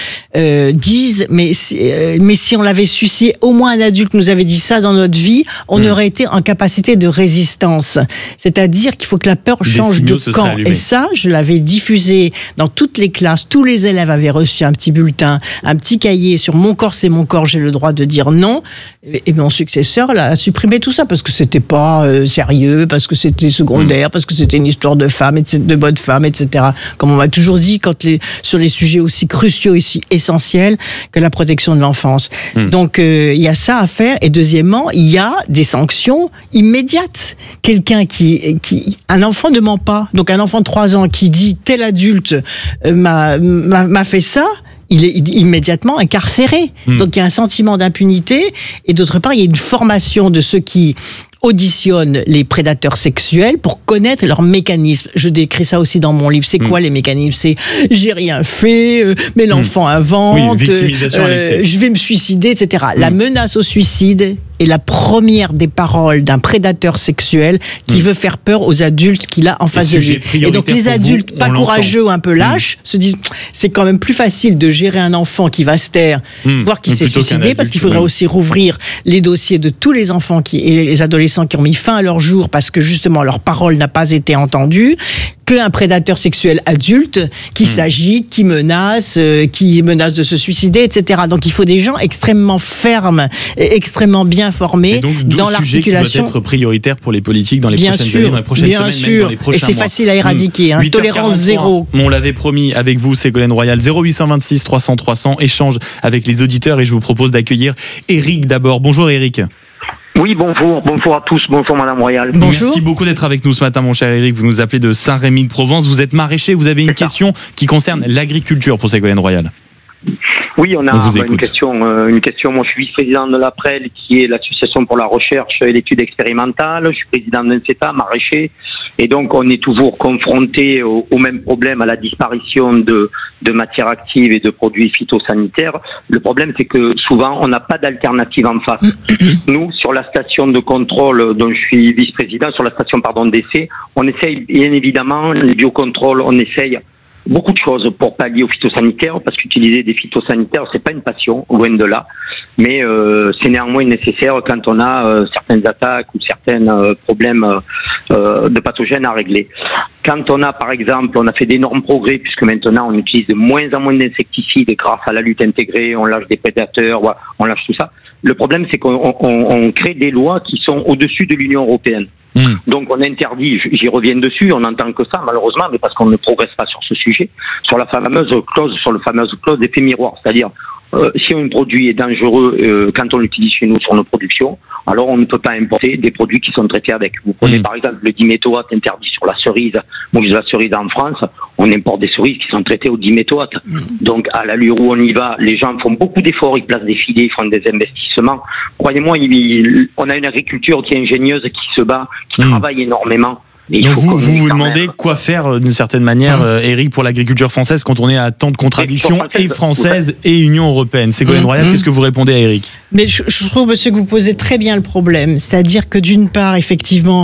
Speaker 1: disent mais si on l'avait su, si au moins un adulte nous avait dit ça dans notre vie, on aurait été en capacité de résistance. C'est-à-dire qu'il faut que la peur change de camp. Et ça, je l'avais diffusé dans toutes les classes. Tous les élèves avaient reçu un petit bulletin, un petit cahier sur mon corps, c'est mon corps, j'ai le droit de dire non. Et mon successeur a supprimé tout ça parce que c'était pas sérieux, parce que c'était secondaire, parce que c'était une histoire de femmes, de bonnes femmes, etc. Comme on m'a toujours dit sur les sujets aussi cruciaux, aussi essentiels que la protection de l'enfance. Donc il y a ça à faire. Et deuxièmement, il y a des sanctions immédiates. Quelqu'un un enfant ne ment pas. Donc un enfant de 3 ans qui dit tel adulte m'a fait ça, il est immédiatement incarcéré. Donc il y a un sentiment d'impunité et d'autre part, il y a une formation de ceux qui auditionnent les prédateurs sexuels pour connaître leurs mécanismes. Je décris ça aussi dans mon livre. C'est quoi les mécanismes ? C'est j'ai rien fait, mais l'enfant invente, je vais me suicider, etc. La menace au suicide est la première des paroles d'un prédateur sexuel qui veut faire peur aux adultes qu'il a en face de lui. Et donc les adultes pas courageux ou un peu lâches se disent c'est quand même plus facile de gérer un enfant qui va se taire, voire qui s'est suicidé, parce qu'il faudrait aussi rouvrir les dossiers de tous les enfants et les adolescents qui ont mis fin à leur jour parce que justement leur parole n'a pas été entendue, qu'un prédateur sexuel adulte qui s'agite, qui menace de se suicider, etc. Donc il faut des gens extrêmement fermes et extrêmement bien formés
Speaker 2: et donc,
Speaker 1: dans l'articulation.
Speaker 2: Qui doit être prioritaire pour les politiques dans les prochaines années, dans les prochaines semaines, même dans les prochains mois.
Speaker 1: Et c'est facile à éradiquer, tolérance zéro.
Speaker 2: On l'avait promis avec vous, Ségolène Royal. 0826 300 300, échange avec les auditeurs et je vous propose d'accueillir Eric d'abord. Bonjour Eric.
Speaker 15: Oui, bonjour à tous, bonjour Madame Royal.
Speaker 1: Bonjour.
Speaker 2: Merci beaucoup d'être avec nous ce matin, mon cher Eric. Vous nous appelez de Saint-Rémy-de-Provence. Vous êtes maraîcher, vous avez une question qui concerne l'agriculture pour Ségolène Royal.
Speaker 15: Oui, on a une question. Moi, je suis vice-président de l'APREL, qui est l'Association pour la recherche et l'étude expérimentale. Je suis président d'un CETA, maraîcher. Et donc, on est toujours confronté au même problème, à la disparition de matières actives et de produits phytosanitaires. Le problème, c'est que souvent, on n'a pas d'alternative en face. Nous, sur la station de contrôle dont je suis vice-président, sur la station, d'essai, on essaye, bien évidemment, les biocontrôles, on essaye beaucoup de choses pour pallier aux phytosanitaires, parce qu'utiliser des phytosanitaires, c'est pas une passion, loin de là, mais c'est néanmoins nécessaire quand on a certaines attaques ou certains problèmes de pathogènes à régler. Quand on a, par exemple, on a fait d'énormes progrès, puisque maintenant on utilise de moins en moins d'insecticides grâce à la lutte intégrée, on lâche des prédateurs, on lâche tout ça. Le problème, c'est qu'on crée des lois qui sont au-dessus de l'Union européenne. Donc on interdit, j'y reviens dessus, on n'entend que ça malheureusement, mais parce qu'on ne progresse pas sur ce sujet, sur la fameuse clause d'effet miroir, c'est-à-dire si un produit est dangereux quand on l'utilise chez nous sur nos productions, alors on ne peut pas importer des produits qui sont traités avec. Vous prenez par exemple le diméthoate interdit sur la cerise, la cerise en France, on importe des cerises qui sont traitées au diméthoate. Donc à l'allure où on y va, les gens font beaucoup d'efforts, ils placent des filets, ils font des investissements. Croyez-moi, on a une agriculture qui est ingénieuse, qui se bat, qui travaille énormément.
Speaker 2: Donc vous demandez quoi faire d'une certaine manière, Eric, pour l'agriculture française quand on est à tant de contradictions et françaises et Union européenne. Ségolène Royal, qu'est-ce que vous répondez à Eric?
Speaker 1: Mais je trouve, monsieur, que vous posez très bien le problème. C'est-à-dire que d'une part, effectivement,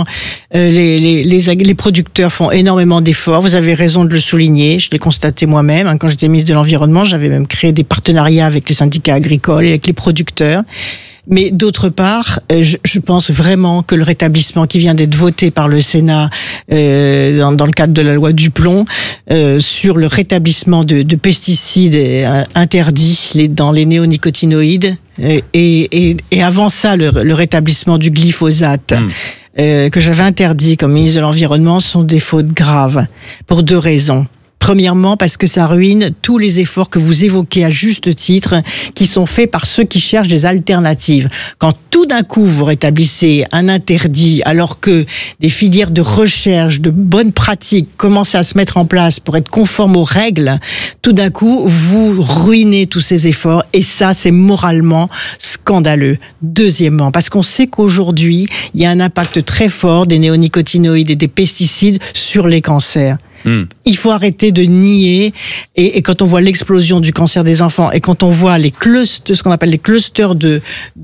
Speaker 1: les producteurs font énormément d'efforts. Vous avez raison de le souligner. Je l'ai constaté moi-même. Quand j'étais ministre de l'Environnement, j'avais même créé des partenariats avec les syndicats agricoles et avec les producteurs. Mais d'autre part, je pense vraiment que le rétablissement qui vient d'être voté par le Sénat dans le cadre de la loi Duplon sur le rétablissement de pesticides interdits dans les néonicotinoïdes et avant ça le rétablissement du glyphosate que j'avais interdit comme ministre de l'Environnement sont des fautes graves pour deux raisons. Premièrement, parce que ça ruine tous les efforts que vous évoquez à juste titre, qui sont faits par ceux qui cherchent des alternatives. Quand tout d'un coup vous rétablissez un interdit, alors que des filières de recherche, de bonnes pratiques commencent à se mettre en place pour être conformes aux règles, tout d'un coup vous ruinez tous ces efforts et ça c'est moralement scandaleux. Deuxièmement, parce qu'on sait qu'aujourd'hui il y a un impact très fort des néonicotinoïdes et des pesticides sur les cancers. Il faut arrêter de nier et quand on voit l'explosion du cancer des enfants et quand on voit ce qu'on appelle les clusters de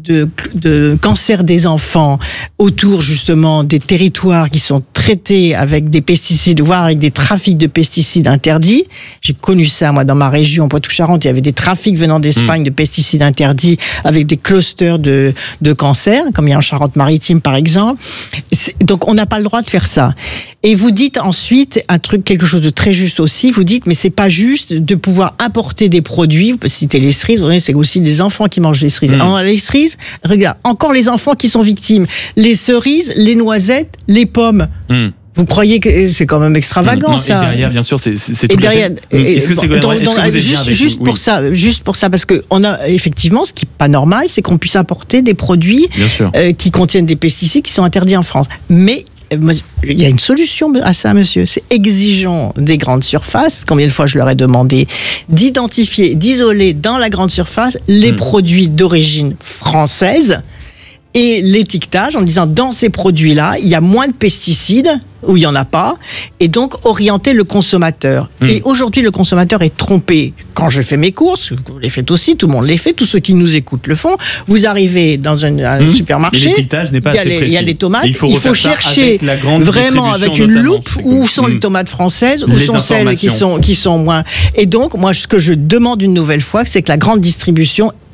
Speaker 1: cancer des enfants autour justement des territoires qui sont traités avec des pesticides, voire avec des trafics de pesticides interdits. J'ai connu ça moi dans ma région Poitou-Charentes, il y avait des trafics venant d'Espagne de pesticides interdits avec des clusters de cancer, comme il y a en Charente-Maritime par exemple. Donc on n'a pas le droit de faire ça. Et vous dites ensuite quelque chose de très juste aussi, vous dites mais c'est pas juste de pouvoir importer des produits, vous pouvez citer les cerises, c'est aussi les enfants qui mangent les cerises. Alors, les cerises, regarde, encore les enfants qui sont victimes, les cerises, les noisettes, les pommes. Vous croyez que c'est quand même extravagant ça? Et
Speaker 2: derrière, bien sûr, c'est tout. Est-ce que c'est
Speaker 1: juste pour ça, parce que on a effectivement, ce qui est pas normal, c'est qu'on puisse importer des produits qui contiennent des pesticides qui sont interdits en France. Mais il y a une solution à ça, monsieur. C'est exigeant des grandes surfaces. Combien de fois je leur ai demandé d'identifier, d'isoler dans la grande surface les produits d'origine française et l'étiquetage en disant dans ces produits-là, il y a moins de pesticides ou il n'y en a pas, et donc orienter le consommateur. Et aujourd'hui, le consommateur est trompé. Quand je fais mes courses, vous les faites aussi, tout le monde les fait, tous ceux qui nous écoutent le font, vous arrivez dans un supermarché,
Speaker 2: l'étiquetage n'est pas assez précis.
Speaker 1: Il y a les tomates,
Speaker 2: il faut
Speaker 1: chercher vraiment avec une loupe où sont les tomates françaises, où sont celles qui sont moins. Et donc, moi, ce que je demande une nouvelle fois, c'est que la grande distribution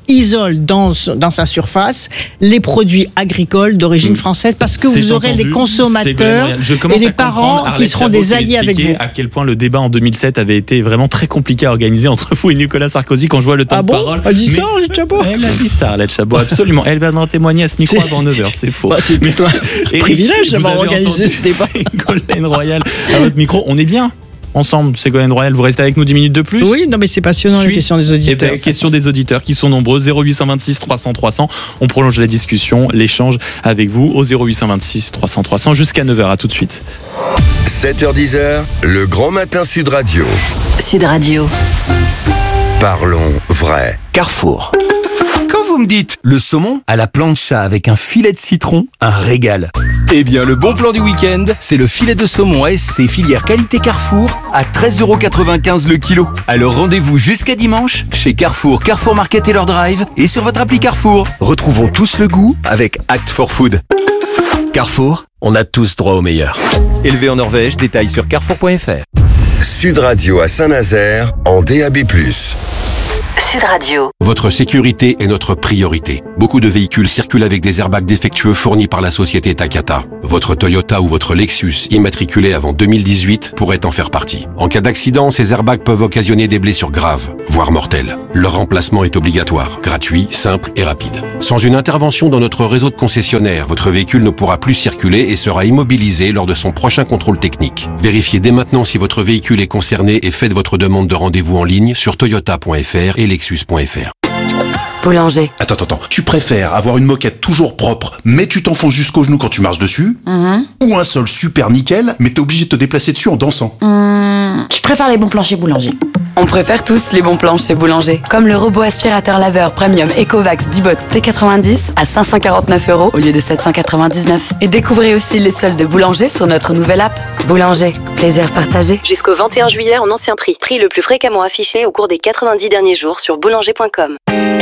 Speaker 1: isole dans sa surface les produits agricoles d'origine française, parce que vous aurez les consommateurs et les parents qui seront des alliés avec vous.
Speaker 2: À quel point le débat en 2007 avait été vraiment très compliqué à organiser entre vous et Nicolas Sarkozy quand je vois le temps de parole.
Speaker 1: Elle dit ça, Arlette Chabot?
Speaker 2: Elle a dit ça, Arlette Chabot, absolument. Elle viendra témoigner à ce micro avant 9h, c'est faux.
Speaker 1: C'est plutôt un privilège d'avoir organisé ce débat.
Speaker 2: Ségolène Royal, à votre micro, on est bien ensemble, Ségolène Royal, vous restez avec nous 10 minutes de plus?
Speaker 1: Oui, non mais c'est passionnant les questions des auditeurs.
Speaker 2: Questions des auditeurs qui sont nombreux, 0826 300 300. On prolonge la discussion, l'échange avec vous au 0826 300 300 jusqu'à 9h. À tout de suite.
Speaker 3: 7h10, le grand matin Sud Radio.
Speaker 4: Sud Radio.
Speaker 3: Parlons vrai.
Speaker 16: Carrefour. Quand vous me dites le saumon à la plancha avec un filet de citron, un régal. Eh bien, le bon plan du week-end, c'est le filet de saumon ASC filière qualité Carrefour à 13,95 € le kilo. Alors rendez-vous jusqu'à dimanche chez Carrefour, Carrefour Market et leur drive et sur votre appli Carrefour. Retrouvons tous le goût avec Act for Food. Carrefour, on a tous droit au meilleur. Élevé en Norvège, détails sur carrefour.fr.
Speaker 3: Sud Radio à Saint-Nazaire en DAB+.
Speaker 4: Sud Radio.
Speaker 5: Votre sécurité est notre priorité. Beaucoup de véhicules circulent avec des airbags défectueux fournis par la société Takata. Votre Toyota ou votre Lexus immatriculé avant 2018 pourrait en faire partie. En cas d'accident, ces airbags peuvent occasionner des blessures graves, voire mortelles. Leur remplacement est obligatoire, gratuit, simple et rapide. Sans une intervention dans notre réseau de concessionnaires, votre véhicule ne pourra plus circuler et sera immobilisé lors de son prochain contrôle technique. Vérifiez dès maintenant si votre véhicule est concerné et faites votre demande de rendez-vous en ligne sur toyota.fr et lexus.fr.
Speaker 4: Boulanger.
Speaker 8: Attends, tu préfères avoir une moquette toujours propre, mais tu t'enfonces jusqu'au genou quand tu marches dessus, ou un sol super nickel, mais t'es obligé de te déplacer dessus en dansant?
Speaker 4: Je préfère les bons plans chez Boulanger. On préfère tous les bons plans chez Boulanger. Comme le robot aspirateur laveur premium Ecovacs Dibot T90 à 549 € au lieu de 799. Et découvrez aussi les soldes de Boulanger sur notre nouvelle app. Boulanger, plaisir partagé.
Speaker 9: Jusqu'au 21 juillet en ancien prix. Prix le plus fréquemment affiché au cours des 90 derniers jours sur boulanger.com.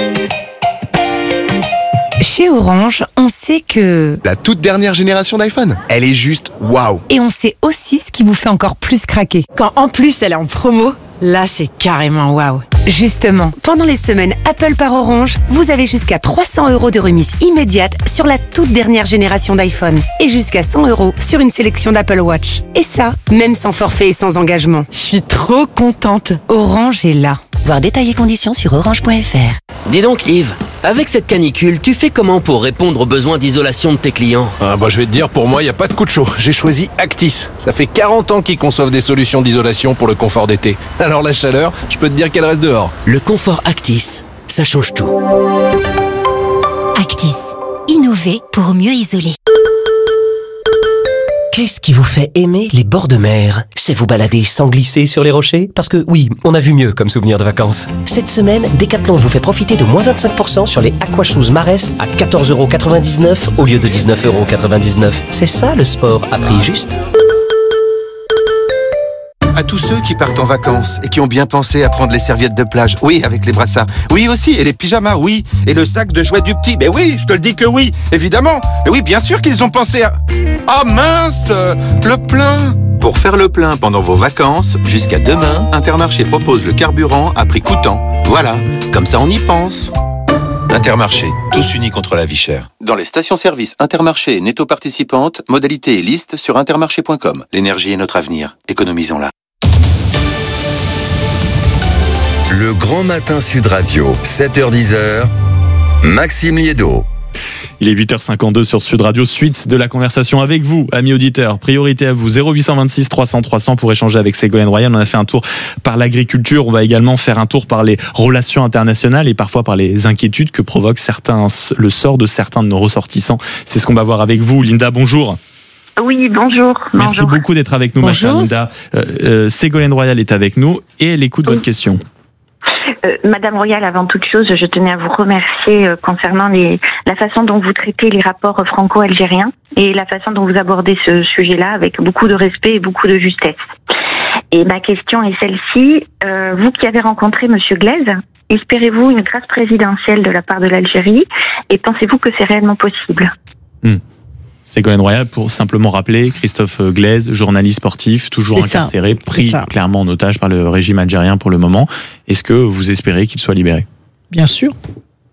Speaker 17: Chez Orange, on sait que...
Speaker 14: La toute dernière génération d'iPhone, elle est juste waouh.
Speaker 17: Et on sait aussi ce qui vous fait encore plus craquer. Quand en plus elle est en promo, là c'est carrément waouh. Justement, pendant les semaines Apple par Orange, vous avez jusqu'à 300 € de remise immédiate sur la toute dernière génération d'iPhone. Et jusqu'à 100 € sur une sélection d'Apple Watch. Et ça, même sans forfait et sans engagement. Je suis trop contente. Orange est là.
Speaker 11: Voir détails et conditions sur orange.fr.
Speaker 18: Dis donc Yves, avec cette canicule, tu fais comment pour répondre aux besoins d'isolation de tes clients?
Speaker 19: Je vais te dire, pour moi, il n'y a pas de coup de chaud. J'ai choisi Actis. Ça fait 40 ans qu'ils conçoivent des solutions d'isolation pour le confort d'été. Alors la chaleur, je peux te dire qu'elle reste dehors.
Speaker 18: Le confort Actis, ça change tout.
Speaker 11: Actis. Innover pour mieux isoler.
Speaker 10: Qu'est-ce qui vous fait aimer les bords de mer? C'est vous balader sans glisser sur les rochers? Parce que oui, on a vu mieux comme souvenir de vacances. Cette semaine, Decathlon vous fait profiter de moins 25% sur les Aquashoes Marès à 14,99 € au lieu de 19,99 €. C'est ça le sport à prix juste.
Speaker 14: À tous ceux qui partent en vacances et qui ont bien pensé à prendre les serviettes de plage, oui, avec les brassards, oui aussi, et les pyjamas, oui, et le sac de jouets du petit, mais oui, je te le dis que oui, évidemment, mais oui, bien sûr qu'ils ont pensé à... Ah mince, le plein. Pour faire le plein pendant vos vacances, jusqu'à demain, Intermarché propose le carburant à prix coûtant. Voilà, comme ça on y pense. Intermarché, tous unis contre la vie chère. Dans les stations-service Intermarché et Netto participantes, modalités et listes sur intermarché.com. L'énergie est notre avenir, économisons-la.
Speaker 3: Le grand matin Sud Radio, 7h10, Maxime Liédo.
Speaker 2: Il est 8h52 sur Sud Radio, suite de la conversation avec vous, amis auditeurs. Priorité à vous, 0826 300 300 pour échanger avec Ségolène Royal. On a fait un tour par l'agriculture, on va également faire un tour par les relations internationales et parfois par les inquiétudes que provoque le sort de certains de nos ressortissants. C'est ce qu'on va voir avec vous. Linda, bonjour.
Speaker 20: Oui, bonjour.
Speaker 2: Merci beaucoup d'être avec nous, ma chère Linda. Ségolène Royal est avec nous et elle écoute votre question.
Speaker 20: Madame Royal, avant toute chose, je tenais à vous remercier concernant la façon dont vous traitez les rapports franco-algériens et la façon dont vous abordez ce sujet-là avec beaucoup de respect et beaucoup de justesse. Et ma question est celle-ci. Vous qui avez rencontré Monsieur Glaise, espérez-vous une grâce présidentielle de la part de l'Algérie et pensez-vous que c'est réellement possible?
Speaker 2: Ségolène Royal, pour simplement rappeler, Christophe Glaise, journaliste sportif, toujours incarcéré, pris clairement en otage par le régime algérien pour le moment. Est-ce que vous espérez qu'il soit libéré?
Speaker 1: Bien sûr.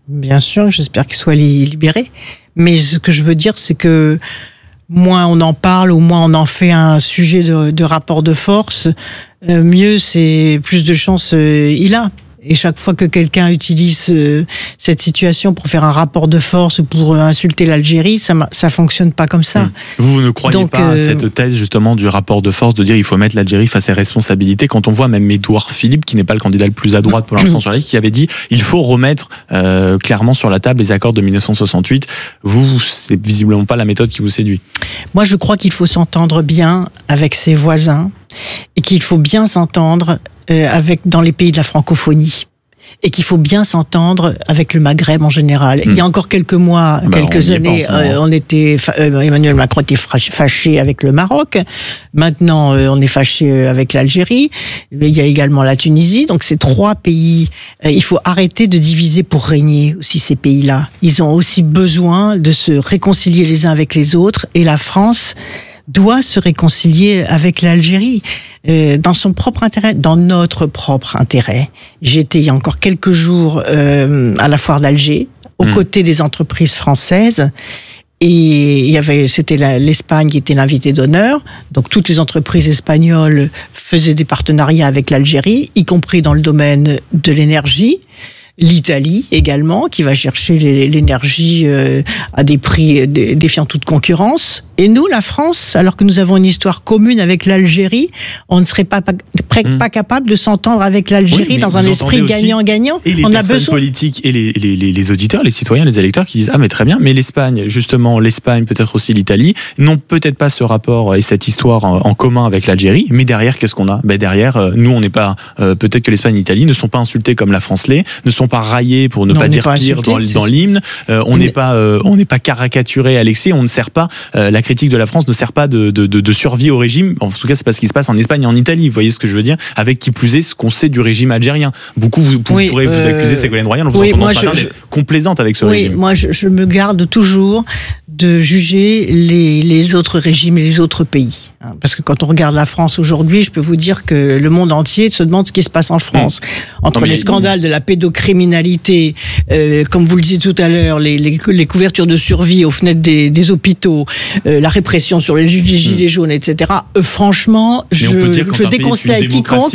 Speaker 1: Bien sûr, j'espère qu'il soit libéré. Mais ce que je veux dire, c'est que moins on en parle, ou moins on en fait un sujet de rapport de force, mieux c'est, plus de chances il a. Et chaque fois que quelqu'un utilise cette situation pour faire un rapport de force ou pour insulter l'Algérie, ça fonctionne pas comme ça.
Speaker 2: Vous ne croyez pas à cette thèse justement du rapport de force, de dire il faut mettre l'Algérie face à ses responsabilités, quand on voit même Édouard Philippe, qui n'est pas le candidat le plus à droite pour l'instant sur la liste, qui avait dit il faut remettre clairement sur la table les accords de 1968. Vous, c'est visiblement pas la méthode qui vous séduit.
Speaker 1: Moi, je crois qu'il faut s'entendre bien avec ses voisins et qu'il faut bien s'entendre dans les pays de la francophonie. Et qu'il faut bien s'entendre avec le Maghreb en général. Il y a encore quelques mois, quelques années, Emmanuel Macron était fâché avec le Maroc. Maintenant, on est fâché avec l'Algérie. Il y a également la Tunisie. Donc, ces 3 pays, il faut arrêter de diviser pour régner aussi ces pays-là. Ils ont aussi besoin de se réconcilier les uns avec les autres. Et la France doit se réconcilier avec l'Algérie dans son propre intérêt, dans notre propre intérêt. J'étais il y a encore quelques jours à la foire d'Alger, aux côtés des entreprises françaises, et c'était l'Espagne qui était l'invité d'honneur. Donc toutes les entreprises espagnoles faisaient des partenariats avec l'Algérie, y compris dans le domaine de l'énergie. L'Italie également, qui va chercher l'énergie à des prix défiant toute concurrence. Et nous, la France, alors que nous avons une histoire commune avec l'Algérie, on ne serait pas capable de s'entendre avec l'Algérie dans un esprit gagnant-gagnant.
Speaker 2: Et les personnes politiques et les auditeurs, les citoyens, les électeurs qui disent « Ah mais très bien, mais l'Espagne, justement, peut-être aussi l'Italie, n'ont peut-être pas ce rapport et cette histoire en commun avec l'Algérie, mais derrière, qu'est-ce qu'on a ? Derrière, nous, on n'est pas... peut-être que l'Espagne et l'Italie ne sont pas insultés comme la France l'est, ne sont pas raillés pour ne pas dire pire dans l'hymne, on n'est pas caricaturé à l'excès, on ne sert pas... la critique de la France ne sert pas de survie au régime. En tout cas, c'est pas ce qui se passe en Espagne et en Italie. Vous voyez ce que je veux dire ? Avec qui plus est ce qu'on sait du régime algérien. Beaucoup pourraient vous accuser, Ségolène Royal, en vous entendant ce matin d'être complaisante avec ce régime.
Speaker 1: Moi, je me garde toujours de juger les autres régimes et les autres pays. Parce que quand on regarde la France aujourd'hui, je peux vous dire que le monde entier se demande ce qui se passe en France. Entre les scandales de la pédocriminalité, comme vous le disiez tout à l'heure, les couvertures de survie aux fenêtres des hôpitaux, la répression sur les gilets jaunes, etc. Franchement, je déconseille quiconque.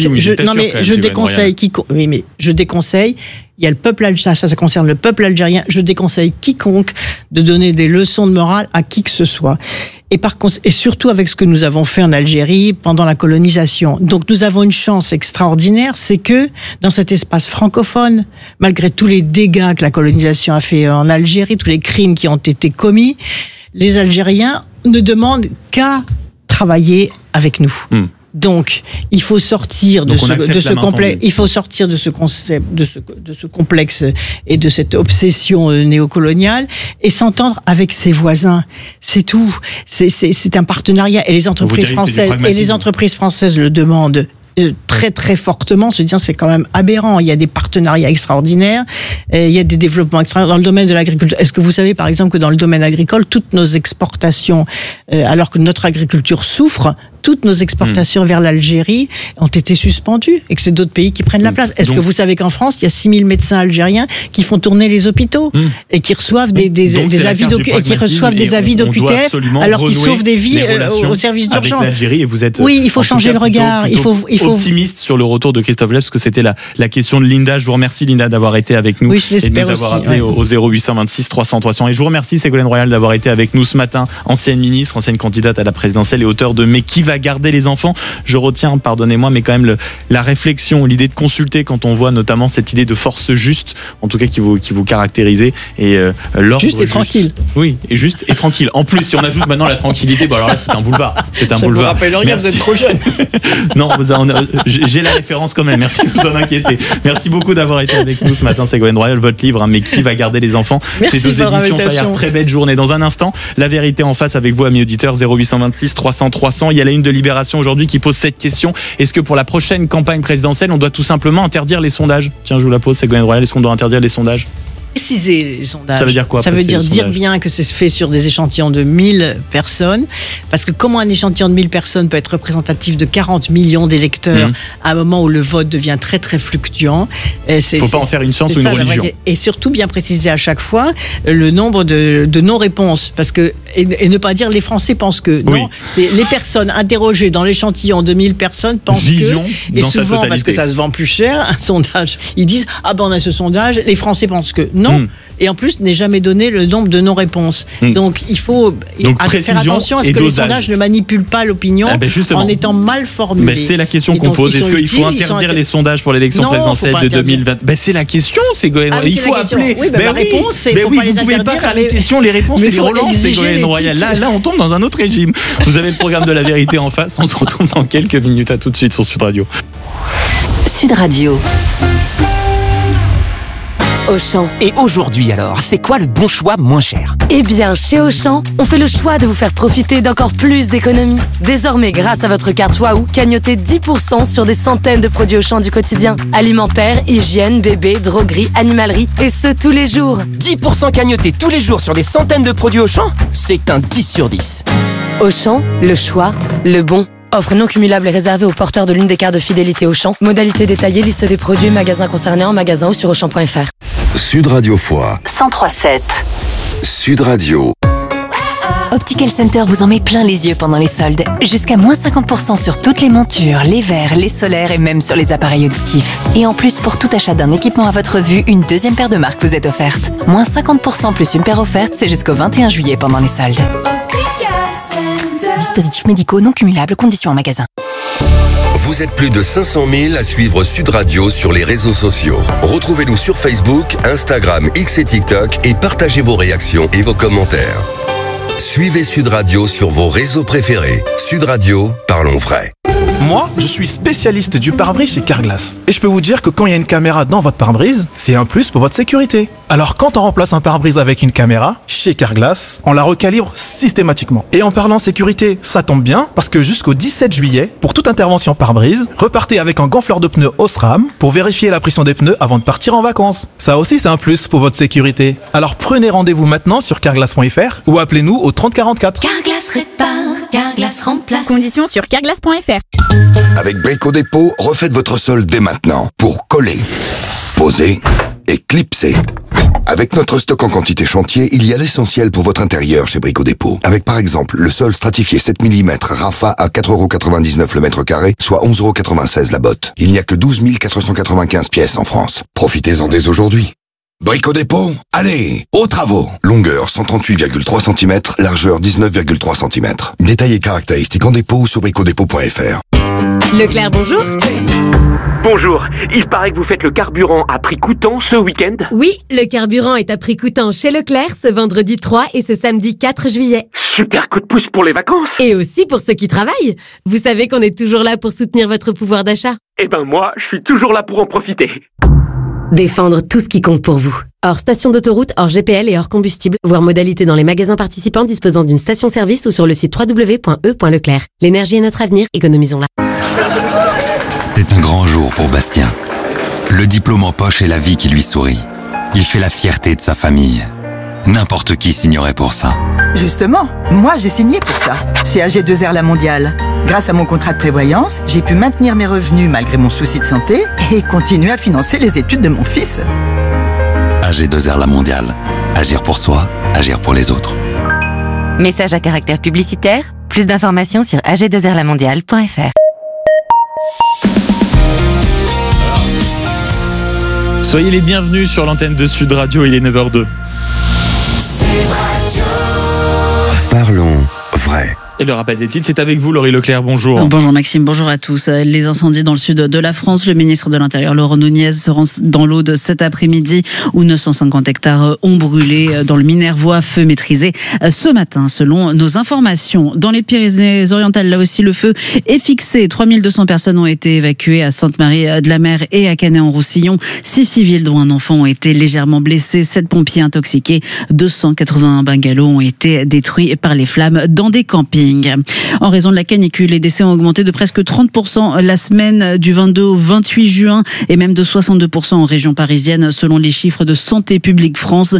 Speaker 1: Je déconseille. Il y a le peuple algérien, ça concerne le peuple algérien. Je déconseille quiconque de donner des leçons de morale à qui que ce soit. Et surtout avec ce que nous avons fait en Algérie pendant la colonisation. Donc nous avons une chance extraordinaire, c'est que dans cet espace francophone, malgré tous les dégâts que la colonisation a fait en Algérie, tous les crimes qui ont été commis, les Algériens ne demandent qu'à travailler avec nous. Donc, il faut sortir de ce complexe. Il faut sortir de ce concept, de ce complexe et de cette obsession néocoloniale et s'entendre avec ses voisins. C'est tout. C'est un partenariat et les entreprises françaises le demandent très très fortement, se dire c'est quand même aberrant. Il y a des partenariats extraordinaires, il y a des développements extraordinaires dans le domaine de l'agriculture. Est-ce que vous savez par exemple que dans le domaine agricole, toutes nos exportations, alors que notre agriculture souffre, toutes nos exportations vers l'Algérie ont été suspendues et que c'est d'autres pays qui prennent la place. Est-ce que vous savez qu'en France, il y a 6000 médecins algériens qui font tourner les hôpitaux et qui reçoivent des avis d'OQTF alors qu'ils sauvent des vies au service d'urgence. Oui, il faut changer le regard. Il faut
Speaker 2: optimiste sur le retour de Christophe Leb, parce que c'était la question de Linda. Je vous remercie Linda d'avoir été avec nous et de nous avoir appelé au 0826 300 300. Et je vous remercie Ségolène Royal d'avoir été avec nous ce matin, ancienne ministre, ancienne candidate à la présidentielle et auteure de Mais qui va garder les enfants. Je retiens, pardonnez-moi, mais quand même la réflexion, l'idée de consulter quand on voit notamment cette idée de force juste, en tout cas qui vous caractérisez, et l'ordre
Speaker 1: juste et tranquille.
Speaker 2: Oui, et juste et tranquille. En plus, si on ajoute maintenant la tranquillité, bon alors là c'est un boulevard. C'est un boulevard.
Speaker 1: Vous rappelle rien, vous êtes trop jeune.
Speaker 2: Non, j'ai la référence quand même. Merci de vous en inquiéter. Merci beaucoup d'avoir été avec nous ce matin, Ségolène Royal. Votre livre, Mais qui va garder les enfants ?
Speaker 1: Merci.
Speaker 2: C'est aux éditions Fayard. Très belle journée. Dans un instant, la vérité en face avec vous, amis auditeurs. 0826 300 300. Il y a la une de Libération aujourd'hui qui pose cette question. Est-ce que pour la prochaine campagne présidentielle, on doit tout simplement interdire les sondages ? Tiens, je vous la pose, Ségolène Royal. Est-ce qu'on doit interdire les sondages ?
Speaker 1: Préciser les sondages.
Speaker 2: Ça veut dire quoi?
Speaker 1: Ça veut dire bien que c'est fait sur des échantillons de 1000 personnes, parce que comment un échantillon de 1000 personnes peut être représentatif de 40 millions d'électeurs à un moment où le vote devient très très fluctuant.
Speaker 2: Il ne faut pas en faire une science ou une religion.
Speaker 1: Et surtout bien préciser à chaque fois le nombre de non-réponses, parce que et ne pas dire les Français pensent que. Non, c'est les personnes interrogées dans l'échantillon de 1000 personnes pensent que. Et souvent, parce que ça se vend plus cher, un sondage, ils disent on a ce sondage, les Français pensent que non. Et en plus, n'est jamais donné le nombre de non-réponses. Donc, il faut faire attention à ce que les sondages ne manipulent pas l'opinion en étant mal formulés.
Speaker 2: C'est la question qu'on pose. Est-ce qu'il faut interdire les sondages pour l'élection présidentielle de 2020 ? C'est la question, Ségolène Royal. Il faut appeler.
Speaker 1: La réponse, c'est
Speaker 2: vous ne pouvez pas faire les questions, les réponses et les relances, Ségolène Royal. Là, on tombe dans un autre régime. Vous avez le programme de la vérité en face. On se retrouve dans quelques minutes. À tout de suite sur Sud Radio.
Speaker 21: Sud Radio. Auchan.
Speaker 10: Et aujourd'hui alors, c'est quoi le bon choix moins cher ?
Speaker 21: Eh bien, chez Auchan, on fait le choix de vous faire profiter d'encore plus d'économies. Désormais, grâce à votre carte Waouh, cagnotez 10% sur des centaines de produits Auchan du quotidien. Alimentaire, hygiène, bébé, droguerie, animalerie, et ce tous les jours.
Speaker 10: 10% cagnotés tous les jours sur des centaines de produits Auchan ? C'est un 10 sur 10.
Speaker 21: Auchan, le choix, le bon. Offre non cumulable et réservée aux porteurs de l'une des cartes de fidélité Auchan. Modalité détaillée, liste des produits et magasins concernés en magasin ou sur Auchan.fr.
Speaker 3: Sud Radio Foix
Speaker 21: 103.7.
Speaker 3: Sud Radio.
Speaker 21: Optical Center vous en met plein les yeux pendant les soldes. Jusqu'à moins 50% sur toutes les montures, les verres, les solaires et même sur les appareils auditifs. Et en plus, pour tout achat d'un équipement à votre vue, une deuxième paire de marques vous est offerte. Moins 50% plus une paire offerte, c'est jusqu'au 21 juillet pendant les soldes. Dispositifs médicaux non cumulables, conditions en magasin.
Speaker 3: Vous êtes plus de 500 000 à suivre Sud Radio sur les réseaux sociaux. Retrouvez-nous sur Facebook, Instagram, X et TikTok et partagez vos réactions et vos commentaires. Suivez Sud Radio sur vos réseaux préférés. Sud Radio, parlons vrai.
Speaker 8: Moi, je suis spécialiste du pare-brise chez Carglass. Et je peux vous dire que quand il y a une caméra dans votre pare-brise, c'est un plus pour votre sécurité. Alors quand on remplace un pare-brise avec une caméra, chez Carglass, on la recalibre systématiquement. Et en parlant sécurité, ça tombe bien, parce que jusqu'au 17 juillet, pour toute intervention pare-brise, repartez avec un gonfleur de pneus Osram pour vérifier la pression des pneus avant de partir en vacances. Ça aussi, c'est un plus pour votre sécurité. Alors prenez rendez-vous maintenant sur carglass.fr ou appelez-nous au 30 44.
Speaker 21: Carglass répare, Carglass remplace.
Speaker 22: Conditions sur carglass.fr.
Speaker 3: Avec Brico Dépôt, refaites votre sol dès maintenant pour coller, poser et clipser. Avec notre stock en quantité chantier, il y a l'essentiel pour votre intérieur chez Brico Dépôt. Avec par exemple le sol stratifié 7 mm Rafa à 4,99€ le mètre carré, soit 11,96€ la botte. Il n'y a que 12 495 pièces en France. Profitez-en dès aujourd'hui. Brico Dépôt, allez, aux travaux. Longueur 138,3 cm, largeur 19,3 cm. Détails et caractéristiques en dépôt ou sur bricodépôt.fr.
Speaker 22: Leclerc, bonjour.
Speaker 23: Bonjour, il paraît que vous faites le carburant à prix coûtant ce week-end ?
Speaker 22: Oui, le carburant est à prix coûtant chez Leclerc ce vendredi 3 et ce samedi 4 juillet.
Speaker 23: Super coup de pouce pour les vacances.
Speaker 22: Et aussi pour ceux qui travaillent. Vous savez qu'on est toujours là pour soutenir votre pouvoir d'achat.
Speaker 23: Eh ben moi, je suis toujours là pour en profiter.
Speaker 22: Défendre tout ce qui compte pour vous. Hors station d'autoroute, hors GPL et hors combustible. Voir modalité dans les magasins participants disposant d'une station-service ou sur le site www.e.leclerc. L'énergie est notre avenir, économisons-la.
Speaker 24: C'est un grand jour pour Bastien. Le diplôme en poche est la vie qui lui sourit. Il fait la fierté de sa famille. N'importe qui signerait pour ça.
Speaker 25: Justement, moi j'ai signé pour ça, chez AG2R La Mondiale. Grâce à mon contrat de prévoyance, j'ai pu maintenir mes revenus malgré mon souci de santé et continuer à financer les études de mon fils.
Speaker 24: AG2R La Mondiale. Agir pour soi, agir pour les autres.
Speaker 21: Message à caractère publicitaire. Plus d'informations sur ag2rlamondiale.fr.
Speaker 2: Soyez les bienvenus sur l'antenne de Sud Radio, il est 9h02.
Speaker 3: Parlons vrai.
Speaker 2: Et le rappel des titres, c'est avec vous, Laurie Leclerc. Bonjour.
Speaker 26: Bonjour Maxime, bonjour à tous. Les incendies dans le sud de la France. Le ministre de l'Intérieur, Laurent Nunez, se rend dans l'Aude cet après-midi où 950 hectares ont brûlé dans le Minervois. Feu maîtrisé ce matin, selon nos informations. Dans les Pyrénées-Orientales, là aussi, le feu est fixé. 3200 personnes ont été évacuées à Sainte-Marie-de-la-Mer et à Canet-en-Roussillon. 6 civils, dont un enfant, ont été légèrement blessés. 7 pompiers intoxiqués. 281 bungalows ont été détruits par les flammes dans des campings. planning. En raison de la canicule, les décès ont augmenté de presque 30% la semaine du 22 au 28 juin et même de 62% en région parisienne selon les chiffres de Santé publique France.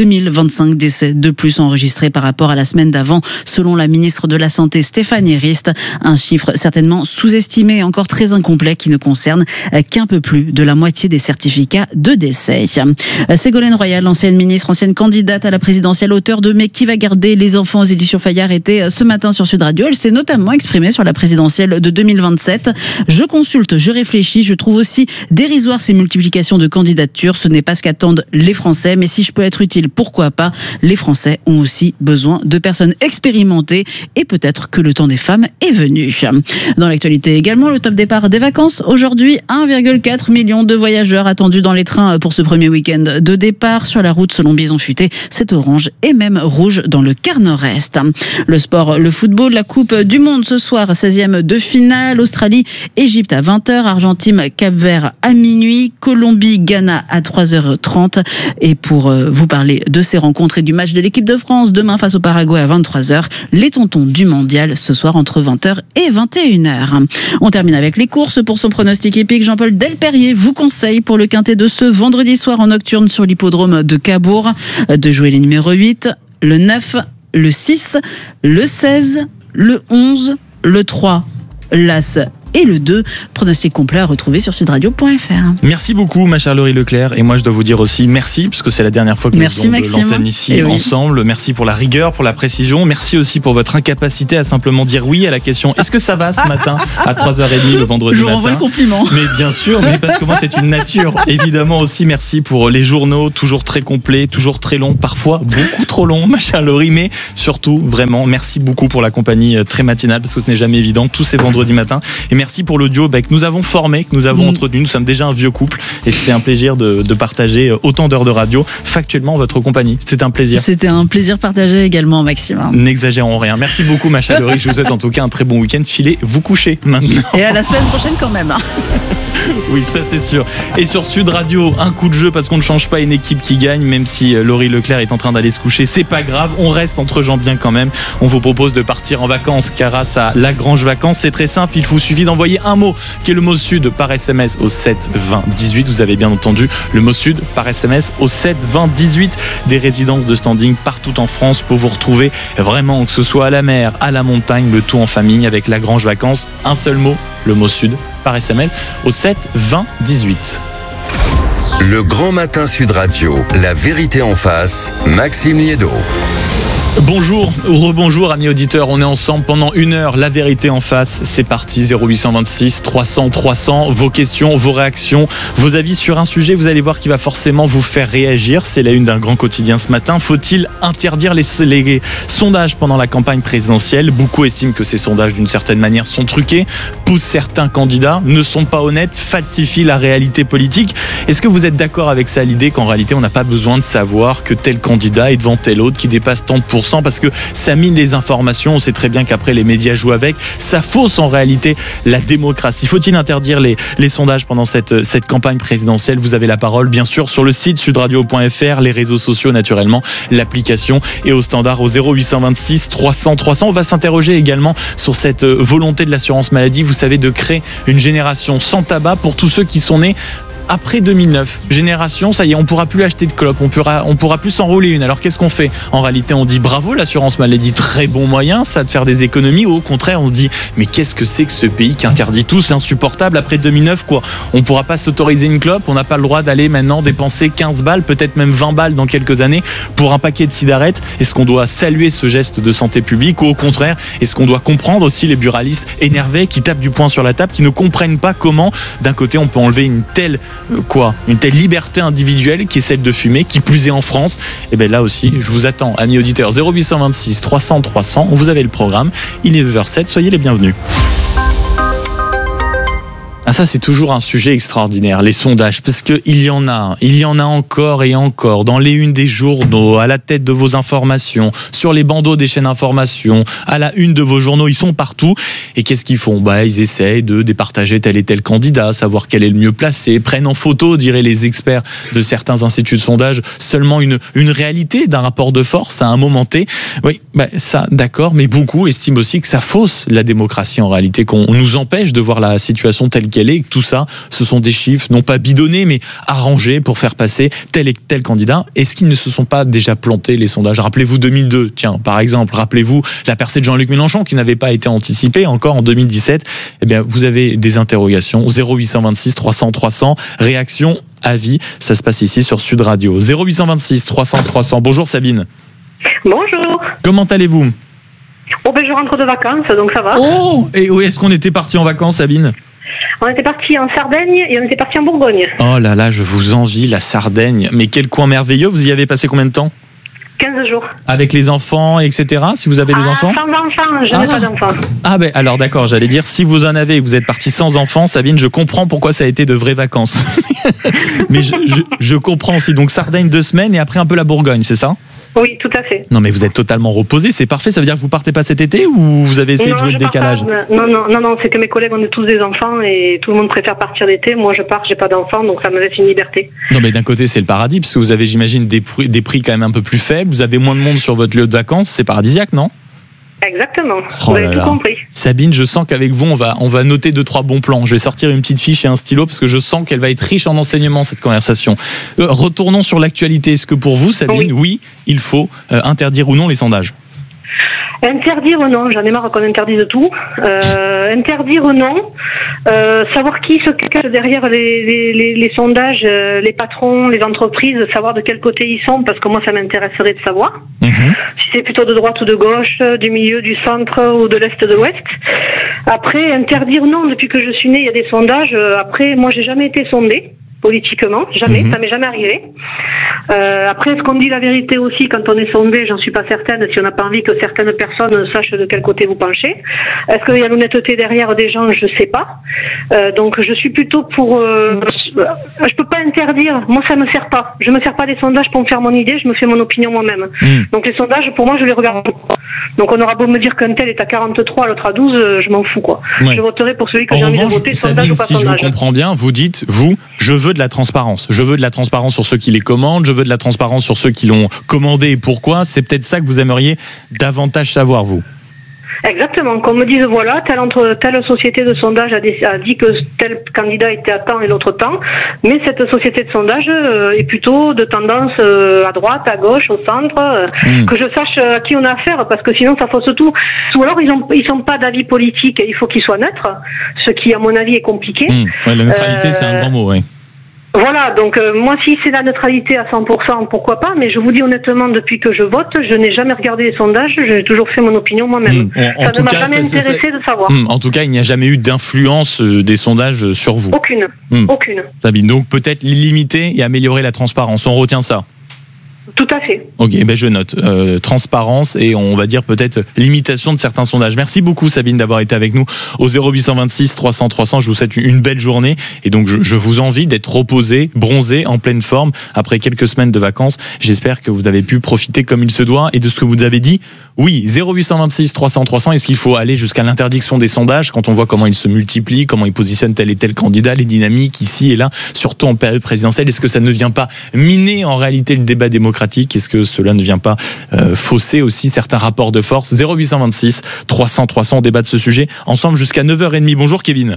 Speaker 26: 2025 décès de plus enregistrés par rapport à la semaine d'avant selon la ministre de la Santé Stéphanie Rist. Un chiffre certainement sous-estimé et encore très incomplet qui ne concerne qu'un peu plus de la moitié des certificats de décès. Ségolène Royal, ancienne ministre, ancienne candidate à la présidentielle, auteure de Mais qui va garder les enfants aux éditions Fayard, était ce matin sur Sud Radio. Elle s'est notamment exprimée sur la présidentielle de 2027. Je consulte, je réfléchis, je trouve aussi dérisoire ces multiplications de candidatures. Ce n'est pas ce qu'attendent les Français, mais si je peux être utile, pourquoi pas? Les Français ont aussi besoin de personnes expérimentées et peut-être que le temps des femmes est venu. Dans l'actualité également, le top départ des vacances. Aujourd'hui, 1,4 million de voyageurs attendus dans les trains pour ce premier week-end de départ. Sur la route, selon Bison Futé, c'est orange et même rouge dans le quart nord-est. Le sport, le football, la Coupe du Monde ce soir, 16e de finale. Australie, Égypte à 20h, Argentine, Cap-Vert à minuit, Colombie, Ghana à 3h30. Et pour vous parler de ces rencontres et du match de l'équipe de France demain face au Paraguay à 23h, les tontons du mondial ce soir entre 20h et 21h. On termine avec les courses. Pour son pronostic épique, Jean-Paul Delperrier vous conseille pour le quintet de ce vendredi soir en nocturne sur l'hippodrome de Cabourg de jouer les numéros 8, le 9, le 6, le 16, le 11, le 3, l'As et le 2. Pronostic complet à retrouver sur sudradio.fr.
Speaker 2: Merci beaucoup, ma chère Laurie Leclerc. Et moi, je dois vous dire aussi merci, parce que c'est la dernière fois que nous faisons de l'antenne ici ensemble. Merci pour la rigueur, pour la précision. Merci aussi pour votre incapacité à simplement dire oui à la question est-ce que ça va ce matin à 3h30 le vendredi matin?
Speaker 26: Je vous renvoie le compliment.
Speaker 2: Mais bien sûr, mais parce que moi, c'est une nature. Évidemment aussi, merci pour les journaux, toujours très complets, toujours très longs, parfois beaucoup trop longs, ma chère Laurie. Mais surtout, vraiment, merci beaucoup pour la compagnie très matinale, parce que ce n'est jamais évident, tous ces vendredis matins. Et merci pour l'audio que nous avons formé, que nous avons entretenu. Nous sommes déjà un vieux couple et c'était un plaisir de partager autant d'heures de radio factuellement en votre compagnie. C'était un plaisir.
Speaker 26: C'était un plaisir partagé également, Maxime.
Speaker 2: N'exagérons rien. Merci beaucoup, ma chère Laurie. Je vous souhaite en tout cas un très bon week-end. Filez vous coucher maintenant.
Speaker 26: Et à la semaine prochaine quand même.
Speaker 2: Oui, ça c'est sûr. Et sur Sud Radio, un coup de jeu parce qu'on ne change pas une équipe qui gagne, même si Laurie Leclerc est en train d'aller se coucher. C'est pas grave, on reste entre gens bien quand même. On vous propose de partir en vacances grâce à Lagrange Vacances. C'est très simple, il vous suffit d'envoyer un mot, qui est le mot Sud, par SMS au 7 20 18. Vous avez bien entendu, le mot Sud par SMS au 7 20 18. Des résidences de standing partout en France pour vous retrouver vraiment, que ce soit à la mer, à la montagne, le tout en famille avec Lagrange Vacances. Un seul mot, le mot Sud par SMS au 7 20 18.
Speaker 3: Le grand matin Sud Radio, la vérité en face, Maxime Liédot.
Speaker 2: Bonjour ou rebonjour amis auditeurs, on est ensemble pendant 1 heure, la vérité en face, c'est parti, 0826 300 300, vos questions, vos réactions, vos avis sur un sujet, vous allez voir qui va forcément vous faire réagir, c'est la une d'un grand quotidien ce matin. Faut-il interdire les sondages pendant la campagne présidentielle? Beaucoup estiment que ces sondages d'une certaine manière sont truqués, poussent certains candidats, ne sont pas honnêtes, falsifient la réalité politique. Est-ce que vous êtes d'accord avec ça, l'idée qu'en réalité on n'a pas besoin de savoir que tel candidat est devant tel autre qui dépasse tant de pourcents, parce que ça mine les informations, on sait très bien qu'après les médias jouent avec, ça fausse en réalité la démocratie. Faut-il interdire les sondages pendant cette campagne présidentielle? Vous avez la parole bien sûr sur le site sudradio.fr, les réseaux sociaux naturellement, l'application et au standard au 0826 300 300. On va s'interroger également sur cette volonté de l'assurance maladie, vous savez, de créer une génération sans tabac pour tous ceux qui sont nés après 2009, génération, ça y est, on pourra plus acheter de clopes, on pourra plus s'enrouler une. Alors qu'est-ce qu'on fait? En réalité, on dit bravo, l'assurance maladie, très bon moyen, ça de faire des économies. Ou au contraire, on se dit, mais qu'est-ce que c'est que ce pays qui interdit tout? C'est insupportable. Après 2009, quoi, on pourra pas s'autoriser une clope, on n'a pas le droit d'aller maintenant dépenser 15 balles, peut-être même 20 balles dans quelques années pour un paquet de cigarettes. Est-ce qu'on doit saluer ce geste de santé publique ou au contraire, est-ce qu'on doit comprendre aussi les buralistes énervés qui tapent du poing sur la table, qui ne comprennent pas comment, d'un côté, on peut enlever une telle liberté individuelle qui est celle de fumer, qui plus est en France? Et bien là aussi, je vous attends, amis auditeurs, 0826 300 300, vous avez le programme, il est 9h07, soyez les bienvenus. Ah, ça, c'est toujours un sujet extraordinaire, les sondages, parce que il y en a encore et encore, dans les unes des journaux, à la tête de vos informations, sur les bandeaux des chaînes d'information, à la une de vos journaux, ils sont partout. Et qu'est-ce qu'ils font? Ils essayent de départager tel et tel candidat, savoir quel est le mieux placé, prennent en photo, diraient les experts de certains instituts de sondage, seulement une réalité d'un rapport de force à un moment T. Oui, ça, d'accord, mais beaucoup estiment aussi que ça fausse la démocratie en réalité, qu'on nous empêche de voir la situation telle qu'elle est, et que tout ça, ce sont des chiffres, non pas bidonnés, mais arrangés pour faire passer tel et tel candidat. Est-ce qu'ils ne se sont pas déjà plantés, les sondages? Rappelez-vous 2002, tiens, par exemple, rappelez-vous la percée de Jean-Luc Mélenchon qui n'avait pas été anticipée encore en 2017. Eh bien, vous avez des interrogations. 0826 300 300, réaction, avis, ça se passe ici sur Sud Radio. 0826 300 300. Bonjour Sabine.
Speaker 6: Bonjour.
Speaker 2: Comment allez-vous?
Speaker 6: Je rentre de vacances, donc ça va.
Speaker 2: Oh, et où est-ce qu'on était parti en vacances, Sabine?
Speaker 6: On était parti en Sardaigne et on était parti en Bourgogne.
Speaker 2: Oh là là, je vous envie, la Sardaigne. Mais quel coin merveilleux. Vous y avez passé combien de temps?
Speaker 6: 15 jours.
Speaker 2: Avec les enfants, etc. Si vous avez des enfants?
Speaker 6: Sans enfants, je n'ai pas d'enfants.
Speaker 2: Alors d'accord, j'allais dire, si vous en avez et que vous êtes parti sans enfants, Sabine, je comprends pourquoi ça a été de vraies vacances. Mais je comprends aussi. Donc Sardaigne 2 semaines et après un peu la Bourgogne, c'est ça?
Speaker 6: Oui, tout à fait.
Speaker 2: Non mais vous êtes totalement reposé, c'est parfait. Ça veut dire que vous partez pas cet été ou vous avez essayé de jouer le décalage?
Speaker 6: Non, c'est que mes collègues ont tous des enfants et tout le monde préfère partir l'été. Moi je pars, j'ai pas d'enfants, donc ça me laisse une liberté.
Speaker 2: Non mais d'un côté c'est le paradis, parce que vous avez, j'imagine, des prix quand même un peu plus faibles, vous avez moins de monde sur votre lieu de vacances, c'est paradisiaque, non?
Speaker 6: Exactement, vous avez tout compris.
Speaker 2: Sabine, je sens qu'avec vous, on va noter 2-3 bons plans. Je vais sortir une petite fiche et un stylo parce que je sens qu'elle va être riche en enseignements, cette conversation. Retournons sur l'actualité. Est-ce que pour vous, Sabine, oui il faut interdire ou non les sondages?
Speaker 6: Interdire ou non, j'en ai marre qu'on interdise tout. Interdire ou non, savoir qui se cache derrière les sondages, les patrons, les entreprises, savoir de quel côté ils sont, parce que moi ça m'intéresserait de savoir. Si c'est plutôt de droite ou de gauche, du milieu, du centre ou de l'est, de l'ouest. Après, interdire non, depuis que je suis née, il y a des sondages. Après, moi j'ai jamais été sondée politiquement, jamais, ça m'est jamais arrivé. Après, est-ce qu'on dit la vérité aussi quand on est sondé? J'en suis pas certaine, si on n'a pas envie que certaines personnes sachent de quel côté vous penchez. Est-ce qu'il y a l'honnêteté derrière des gens? Je sais pas. Donc je suis plutôt pour... je peux pas interdire, moi ça me sert pas. Je me sers pas des sondages pour me faire mon idée, je me fais mon opinion moi-même. Donc les sondages, pour moi, je les regarde pas. Donc on aura beau me dire qu'un tel est à 43, l'autre à 12, je m'en fous quoi. Ouais. Je voterai pour celui que j'ai envie de voter, sondage
Speaker 2: Sabine,
Speaker 6: ou pas
Speaker 2: si
Speaker 6: sondage.
Speaker 2: je vous comprends bien, vous dites, je veux de la transparence. Je veux de la transparence sur ceux qui les commandent, je veux de la transparence sur ceux qui l'ont commandé et pourquoi. C'est peut-être ça que vous aimeriez davantage savoir, vous.
Speaker 6: Exactement, qu'on me dise voilà, telle société de sondage a dit que tel candidat était à temps et l'autre temps, mais cette société de sondage est plutôt de tendance à droite, à gauche, au centre, que je sache à qui on a affaire, parce que sinon ça fausse tout. Ou alors ils sont pas d'avis politique et il faut qu'ils soient neutres, ce qui à mon avis est compliqué.
Speaker 2: Ouais, la neutralité c'est un grand mot, oui.
Speaker 6: Voilà, donc moi si c'est la neutralité à 100%, pourquoi pas, mais je vous dis honnêtement, depuis que je vote, je n'ai jamais regardé les sondages, j'ai toujours fait mon opinion moi-même. Ça ne m'a jamais intéressé de savoir.
Speaker 2: En tout cas, il n'y a jamais eu d'influence des sondages sur vous.
Speaker 6: Aucune. Aucune.
Speaker 2: Sabine, donc peut-être limiter et améliorer la transparence, on retient ça.
Speaker 6: Tout à fait.
Speaker 2: Ok, je note. Transparence et on va dire peut-être limitation de certains sondages. Merci beaucoup Sabine d'avoir été avec nous au 0826 300 300. Je vous souhaite une belle journée et donc je vous envie d'être reposé, bronzé, en pleine forme après quelques semaines de vacances. J'espère que vous avez pu profiter comme il se doit et de ce que vous avez dit. Oui, 0826 300 300. Est-ce qu'il faut aller jusqu'à l'interdiction des sondages quand on voit comment ils se multiplient, comment ils positionnent tel et tel candidat, les dynamiques ici et là, surtout en période présidentielle? Est-ce que ça ne vient pas miner en réalité le débat démocratique? Est-ce que cela ne vient pas fausser aussi certains rapports de force? 0826 300 300, on débat de ce sujet ensemble jusqu'à 9h30. Bonjour Kevin.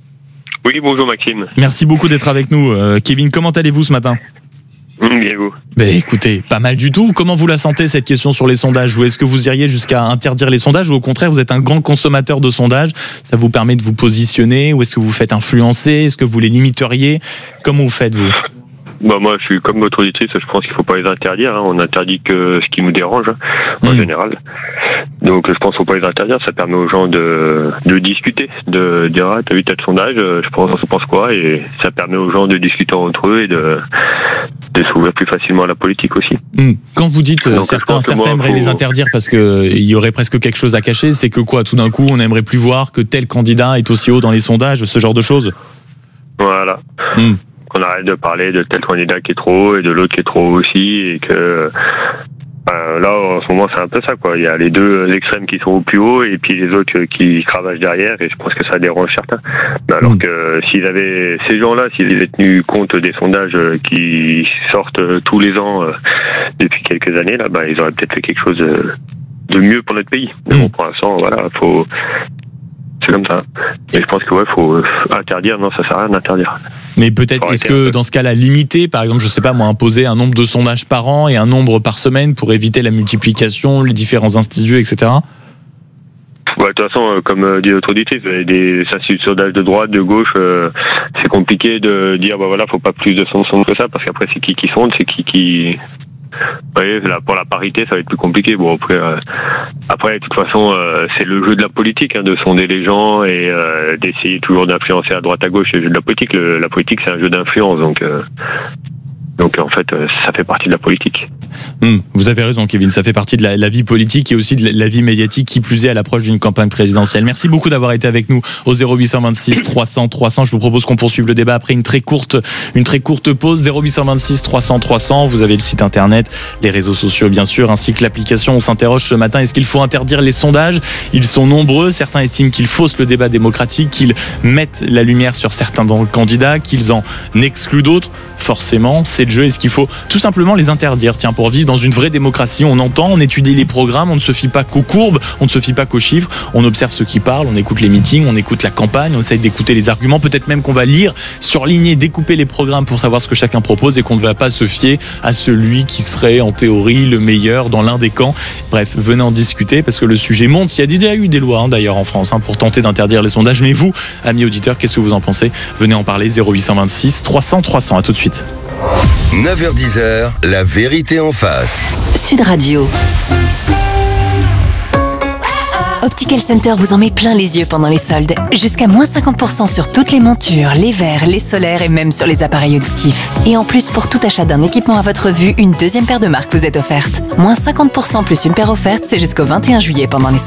Speaker 7: Oui, bonjour Maxime.
Speaker 2: Merci beaucoup d'être avec nous. Kevin, comment allez-vous ce matin?
Speaker 7: Bien vous.
Speaker 2: Écoutez, pas mal du tout. Comment vous la sentez cette question sur les sondages? Ou est-ce que vous iriez jusqu'à interdire les sondages ou au contraire vous êtes un grand consommateur de sondages? Ça vous permet de vous positionner? Ou est-ce que vous faites influencer? Est-ce que vous les limiteriez? Comment vous faites vous?
Speaker 7: Moi, je suis comme votre auditrice, je pense qu'il ne faut pas les interdire. On interdit que ce qui nous dérange, en général. Donc, je pense qu'il ne faut pas les interdire. Ça permet aux gens de discuter, de dire « Ah, t'as vu tel sondage, je pense quoi ?» Et ça permet aux gens de discuter entre eux et de s'ouvrir plus facilement à la politique aussi.
Speaker 2: Quand vous dites certains aimeraient les interdire parce qu'il y aurait presque quelque chose à cacher, c'est que quoi? Tout d'un coup, on n'aimerait plus voir que tel candidat est aussi haut dans les sondages, ce genre de choses?
Speaker 7: Voilà. Qu'on arrête de parler de tel candidat qui est trop et de l'autre qui est trop aussi, et que là en ce moment c'est un peu ça quoi. Il y a les deux extrêmes qui sont au plus haut et puis les autres qui cravachent derrière, et je pense que ça dérange certains. Mais alors que s'ils avaient ces gens-là, s'ils avaient tenu compte des sondages qui sortent tous les ans depuis quelques années là, ils auraient peut-être fait quelque chose de mieux pour notre pays. Mais bon, pour l'instant voilà, c'est comme ça. Et je pense que faut interdire. Non, ça sert à rien d'interdire.
Speaker 2: Mais peut-être, est-ce que dans ce cas-là, limiter, par exemple, je sais pas moi, imposer un nombre de sondages par an et un nombre par semaine pour éviter la multiplication, les différents instituts, etc.
Speaker 7: Ouais, de toute façon, comme dit l'autre auditrice, des instituts de sondage de droite, de gauche, c'est compliqué de dire, faut pas plus de sondes que ça, parce qu'après, c'est qui sonde, c'est qui... Oui, là, pour la parité, ça va être plus compliqué. Bon, après, de toute façon, c'est le jeu de la politique, de sonder les gens et d'essayer toujours d'influencer à droite à gauche. C'est le jeu de la politique. La politique, c'est un jeu d'influence, donc en fait, ça fait partie de la politique.
Speaker 2: Vous avez raison, Kevin, ça fait partie de la vie politique et aussi de la vie médiatique, qui plus est à l'approche d'une campagne présidentielle. Merci beaucoup d'avoir été avec nous au 0826 300 300. Je vous propose qu'on poursuive le débat après une très courte pause. 0826 300 300. Vous avez le site internet, les réseaux sociaux bien sûr, ainsi que l'application. On s'interroge ce matin, est-ce qu'il faut interdire les sondages? Ils sont nombreux. Certains estiment qu'ils faussent le débat démocratique, qu'ils mettent la lumière sur certains candidats, qu'ils en excluent d'autres. Forcément, c'est le jeu. Est-ce qu'il faut tout simplement les interdire? Tiens, pour vivre dans une vraie démocratie, on entend, on étudie les programmes, on ne se fie pas qu'aux courbes, on ne se fie pas qu'aux chiffres, on observe ceux qui parlent, on écoute les meetings, on écoute la campagne, on essaye d'écouter les arguments, peut-être même qu'on va lire, surligner, découper les programmes pour savoir ce que chacun propose, et qu'on ne va pas se fier à celui qui serait en théorie le meilleur dans l'un des camps. Bref, venez en discuter parce que le sujet monte. Il y a déjà eu des lois d'ailleurs en France pour tenter d'interdire les sondages, mais vous, amis auditeurs, qu'est-ce que vous en pensez? Venez en parler. 0826 300 300. À tout de suite.
Speaker 3: 9h-10h, la vérité en face.
Speaker 21: Sud Radio. Optical Center vous en met plein les yeux pendant les soldes. Jusqu'à moins 50% sur toutes les montures, les verres, les solaires et même sur les appareils auditifs. Et en plus, pour tout achat d'un équipement à votre vue, une deuxième paire de marques vous est offerte. Moins 50% plus une paire offerte, c'est jusqu'au 21 juillet pendant les soldes.